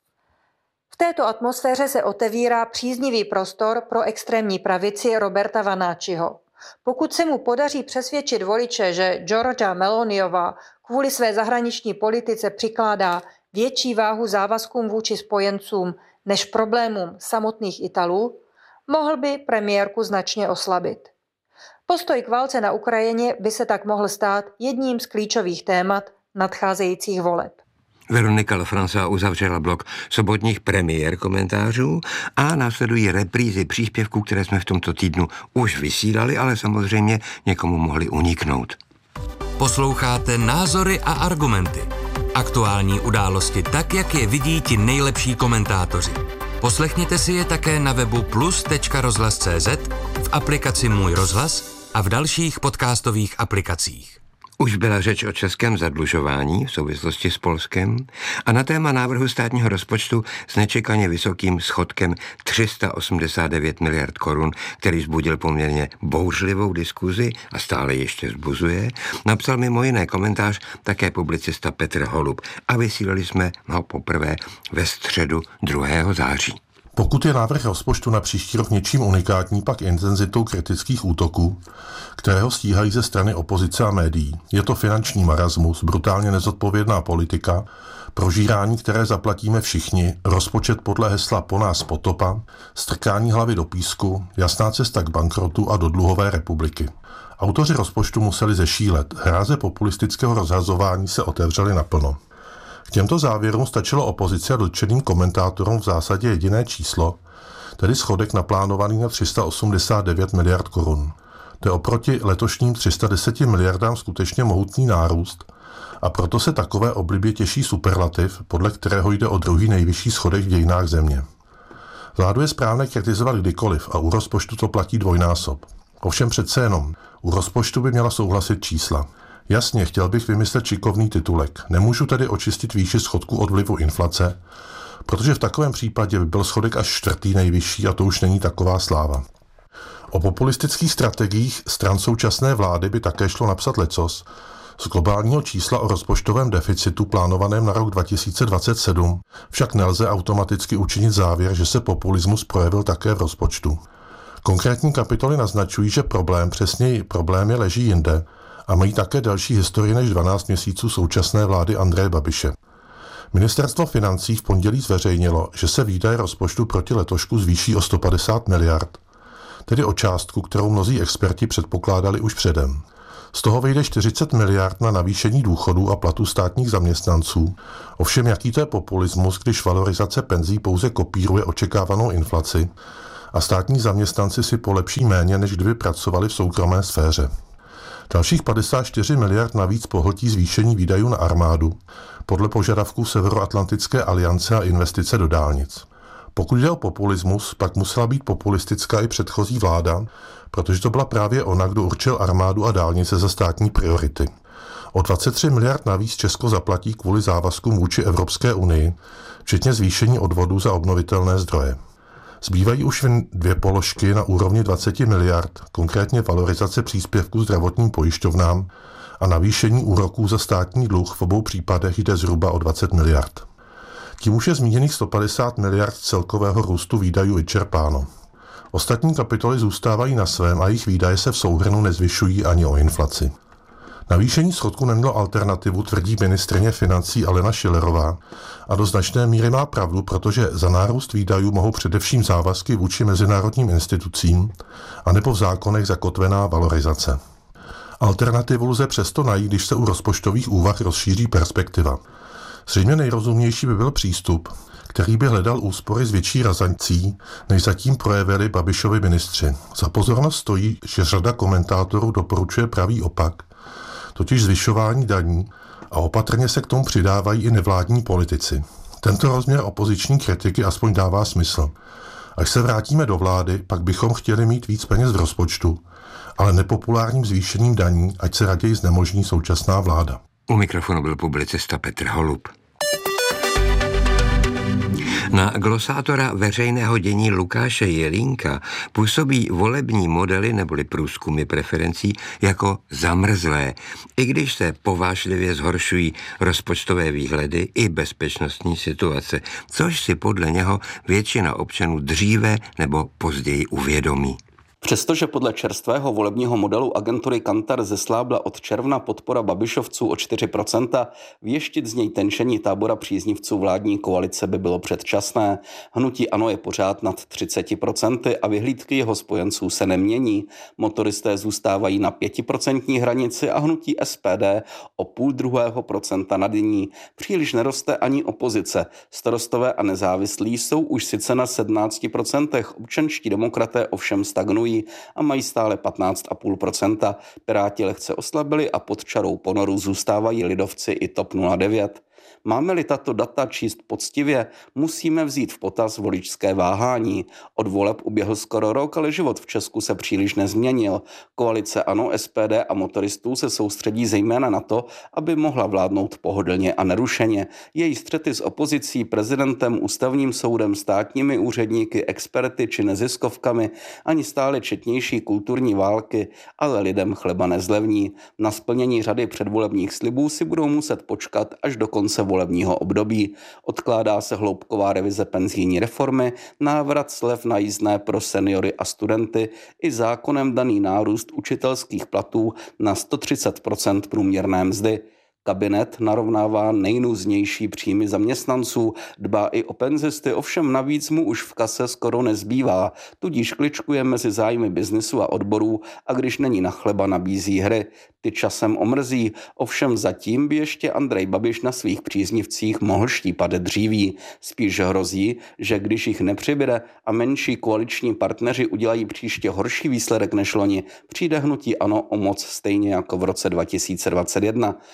V této atmosféře se otevírá příznivý prostor pro extrémní pravici Roberta Vanacciho. Pokud se mu podaří přesvědčit voliče, že Giorgia Meloniová kvůli své zahraniční politice přikládá větší váhu závazkům vůči spojencům než problémům samotných Italů, mohl by premiérku značně oslabit. Postoj k válce na Ukrajině by se tak mohl stát jedním z klíčových témat nadcházejících voleb. Veronika Lafrançová uzavřela blok sobotních premiér komentářů a následují reprízy příspěvků, které jsme v tomto týdnu už vysílali, ale samozřejmě někomu mohli uniknout. Posloucháte Názory a argumenty. Aktuální události tak, jak je vidí ti nejlepší komentátoři. Poslechněte si je také na webu plus tečka rozhlas tečka cé zet, v aplikaci Můj rozhlas a v dalších podcastových aplikacích. Už byla řeč o českém zadlužování v souvislosti s Polskem a na téma návrhu státního rozpočtu s nečekaně vysokým schodkem tři sta osmdesát devět miliard korun, který vzbudil poměrně bouřlivou diskuzi a stále ještě vzbuzuje, napsal mimo jiné komentář také publicista Petr Holub a vysílali jsme ho poprvé ve středu druhého září. Pokud je návrh rozpočtu na příští rok něčím unikátní, pak intenzitou kritických útoků, které ho stíhají ze strany opozice a médií. Je to finanční marasmus, brutálně nezodpovědná politika, prožírání, které zaplatíme všichni, rozpočet podle hesla po nás potopa, strkání hlavy do písku, jasná cesta k bankrotu a do dluhové republiky. Autoři rozpočtu museli zešílet, hráze populistického rozhazování se otevřely naplno. K těmto závěrům stačilo opozici a dotčeným komentátorům v zásadě jediné číslo, tedy schodek naplánovaný na tři sta osmdesát devět miliard korun. To je oproti letošním tři sta deset miliardám skutečně mohutný nárůst A proto se takové oblibě těší superlativ, podle kterého jde o druhý nejvyšší schodek v dějinách země. Vládu je správné kritizovat kdykoliv a u rozpočtu to platí dvojnásob. Ovšem přece jenom, u rozpočtu by měla souhlasit čísla. Jasně, chtěl bych vymyslet šikovný titulek. Nemůžu tedy očistit výši schodku od vlivu inflace, protože v takovém případě by byl schodek až čtvrtý nejvyšší a to už není taková sláva. O populistických strategiích stran současné vlády by také šlo napsat lecos. Z globálního čísla o rozpočtovém deficitu plánovaném na rok dva tisíce dvacet sedm však nelze automaticky učinit závěr, že se populismus projevil také v rozpočtu. Konkrétní kapitoly naznačují, že problém, přesněji problémy leží jinde a mají také delší historii než dvanáct měsíců současné vlády Andreje Babiše. Ministerstvo financí v pondělí zveřejnilo, že se výdaje rozpočtu proti letošku zvýší o sto padesát miliard, tedy o částku, kterou mnozí experti předpokládali už předem. Z toho vyjde čtyřicet miliard na navýšení důchodů a platů státních zaměstnanců. Ovšem jaký to je populismus, když valorizace penzí pouze kopíruje očekávanou inflaci a státní zaměstnanci si polepší méně, než kdyby pracovali v soukromé sféře. Dalších padesát čtyři miliard navíc pohltí zvýšení výdajů na armádu podle požadavků Severoatlantické aliance a investice do dálnic. Pokud jde o populismus, pak musela být populistická i předchozí vláda, protože to byla právě ona, kdo určil armádu a dálnice za státní priority. O dvacet tři miliard navíc Česko zaplatí kvůli závazkům vůči Evropské unii, včetně zvýšení odvodů za obnovitelné zdroje. Zbývají už jen dvě položky na úrovni dvacet miliard, konkrétně valorizace příspěvků zdravotním pojišťovnám a navýšení úroků za státní dluh, v obou případech jde zhruba o dvacet miliard. Tím už je zmíněných sto padesát miliard celkového růstu výdajů vyčerpáno. Ostatní kapitoly zůstávají na svém a jejich výdaje se v souhrnu nezvyšují ani o inflaci. Navýšení schodku nemělo alternativu, tvrdí ministryně financí Alena Schillerová a do značné míry má pravdu, protože za nárůst výdajů mohou především závazky vůči mezinárodním institucím anebo v zákonech zakotvená valorizace. Alternativu lze přesto najít, když se u rozpočtových úvah rozšíří perspektiva. Zřejmě nejrozumnější by byl přístup, který by hledal úspory s větší razancí, než zatím projevili Babišovi ministři. Za pozornost stojí, že řada komentátorů doporučuje pravý opak, totiž zvyšování daní, a opatrně se k tomu přidávají i nevládní politici. Tento rozměr opoziční kritiky aspoň dává smysl. Až se vrátíme do vlády, pak bychom chtěli mít víc peněz v rozpočtu, ale nepopulárním zvýšením daní, ať se raději znemožní současná vláda. U mikrofonu byl publicista Petr Holub. Na glosátora veřejného dění Lukáše Jelínka působí volební modely neboli průzkumy preferencí jako zamrzlé, i když se povážlivě zhoršují rozpočtové výhledy i bezpečnostní situace, což si podle něho většina občanů dříve nebo později uvědomí. Přestože podle čerstvého volebního modelu agentury Kantar zeslábla od června podpora Babišovců o čtyři procenta, věštit z něj tenčení tábora příznivců vládní koalice by bylo předčasné. Hnutí ANO je pořád nad třicet procent a vyhlídky jeho spojenců se nemění. Motoristé zůstávají na pětiprocentní hranici a hnutí S P D o půl druhého procenta nad ní. Příliš neroste ani opozice. Starostové a nezávislí jsou už sice na sedmnáct procent, občanští demokraté ovšem stagnují a mají stále patnáct celá pět procenta. Piráti lehce oslabili a pod čarou ponoru zůstávají lidovci i TOP nula devět. Máme-li tato data číst poctivě, musíme vzít v potaz voličské váhání. Od voleb uběhl skoro rok, ale život v Česku se příliš nezměnil. Koalice ANO, S P D a motoristů se soustředí zejména na to, aby mohla vládnout pohodlně a nerušeně. Její střety s opozicí, prezidentem, ústavním soudem, státními úředníky, experty či neziskovkami, ani stále četnější kulturní války, ale lidem chleba nezlevní. Na splnění řady předvolebních slibů si budou muset počkat až do konce volebního období. Odkládá se hloubková revize penzijní reformy, návrat slev na jízdné pro seniory a studenty i zákonem daný nárůst učitelských platů na sto třicet procent průměrné mzdy. Kabinet narovnává nejnůznější příjmy zaměstnanců, dbá i o penzisty, ovšem navíc mu už v kase skoro nezbývá, tudíž kličkuje mezi zájmy biznisu a odborů a když není na chleba, nabízí hry. Ty časem omrzí, ovšem zatím by ještě Andrej Babiš na svých příznivcích mohl štípat dříví. Spíš hrozí, že když jich nepřibyde a menší koaliční partneři udělají příště horší výsledek než loni, přijde hnutí ANO o moc stejně jako v roce dva tisíce dvacet jedna. O to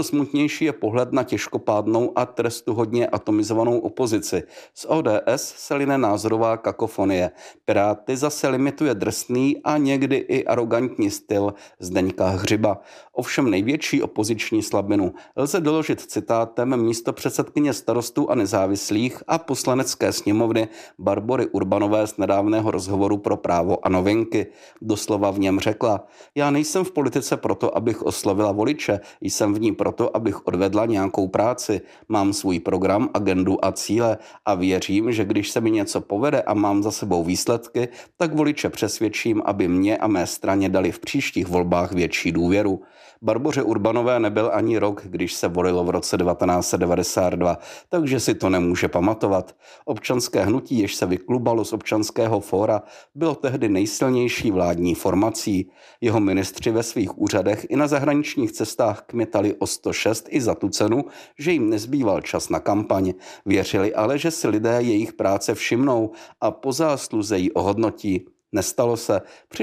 to smutnější je pohled na těžkopádnou a trestuhodně atomizovanou opozici. Z O D S se line názorová kakofonie. Piráty zase limituje drsný a někdy i arrogantní styl Zdeňka Hřiba. Ovšem největší opoziční slabinu lze doložit citátem místopředsedkyně Starostů a nezávislých a poslanecké sněmovny Barbory Urbanové z nedávného rozhovoru pro Právo a novinky. Doslova v něm řekla: já nejsem v politice proto, abych oslovila voliče, jsem v ní proto, abych odvedla nějakou práci. Mám svůj program, agendu a cíle a věřím, že když se mi něco povede a mám za sebou výsledky, tak voliče přesvědčím, aby mě a mé straně dali v příštích volbách větší důvěru. Barboře Urbanové nebyl ani rok, když se volilo v roce devatenáct set devadesát dva, takže si to nemůže pamatovat. Občanské hnutí, jež se vyklubalo z Občanského fóra, bylo tehdy nejsilnější vládní formací. Jeho ministři ve svých úřadech i na zahraničních cestách kmitali o sto šest i za tu cenu, že jim nezbýval čas na kampaň. Věřili ale, že si lidé jejich práce všimnou a po zásluze ji ohodnotí. Nestalo se.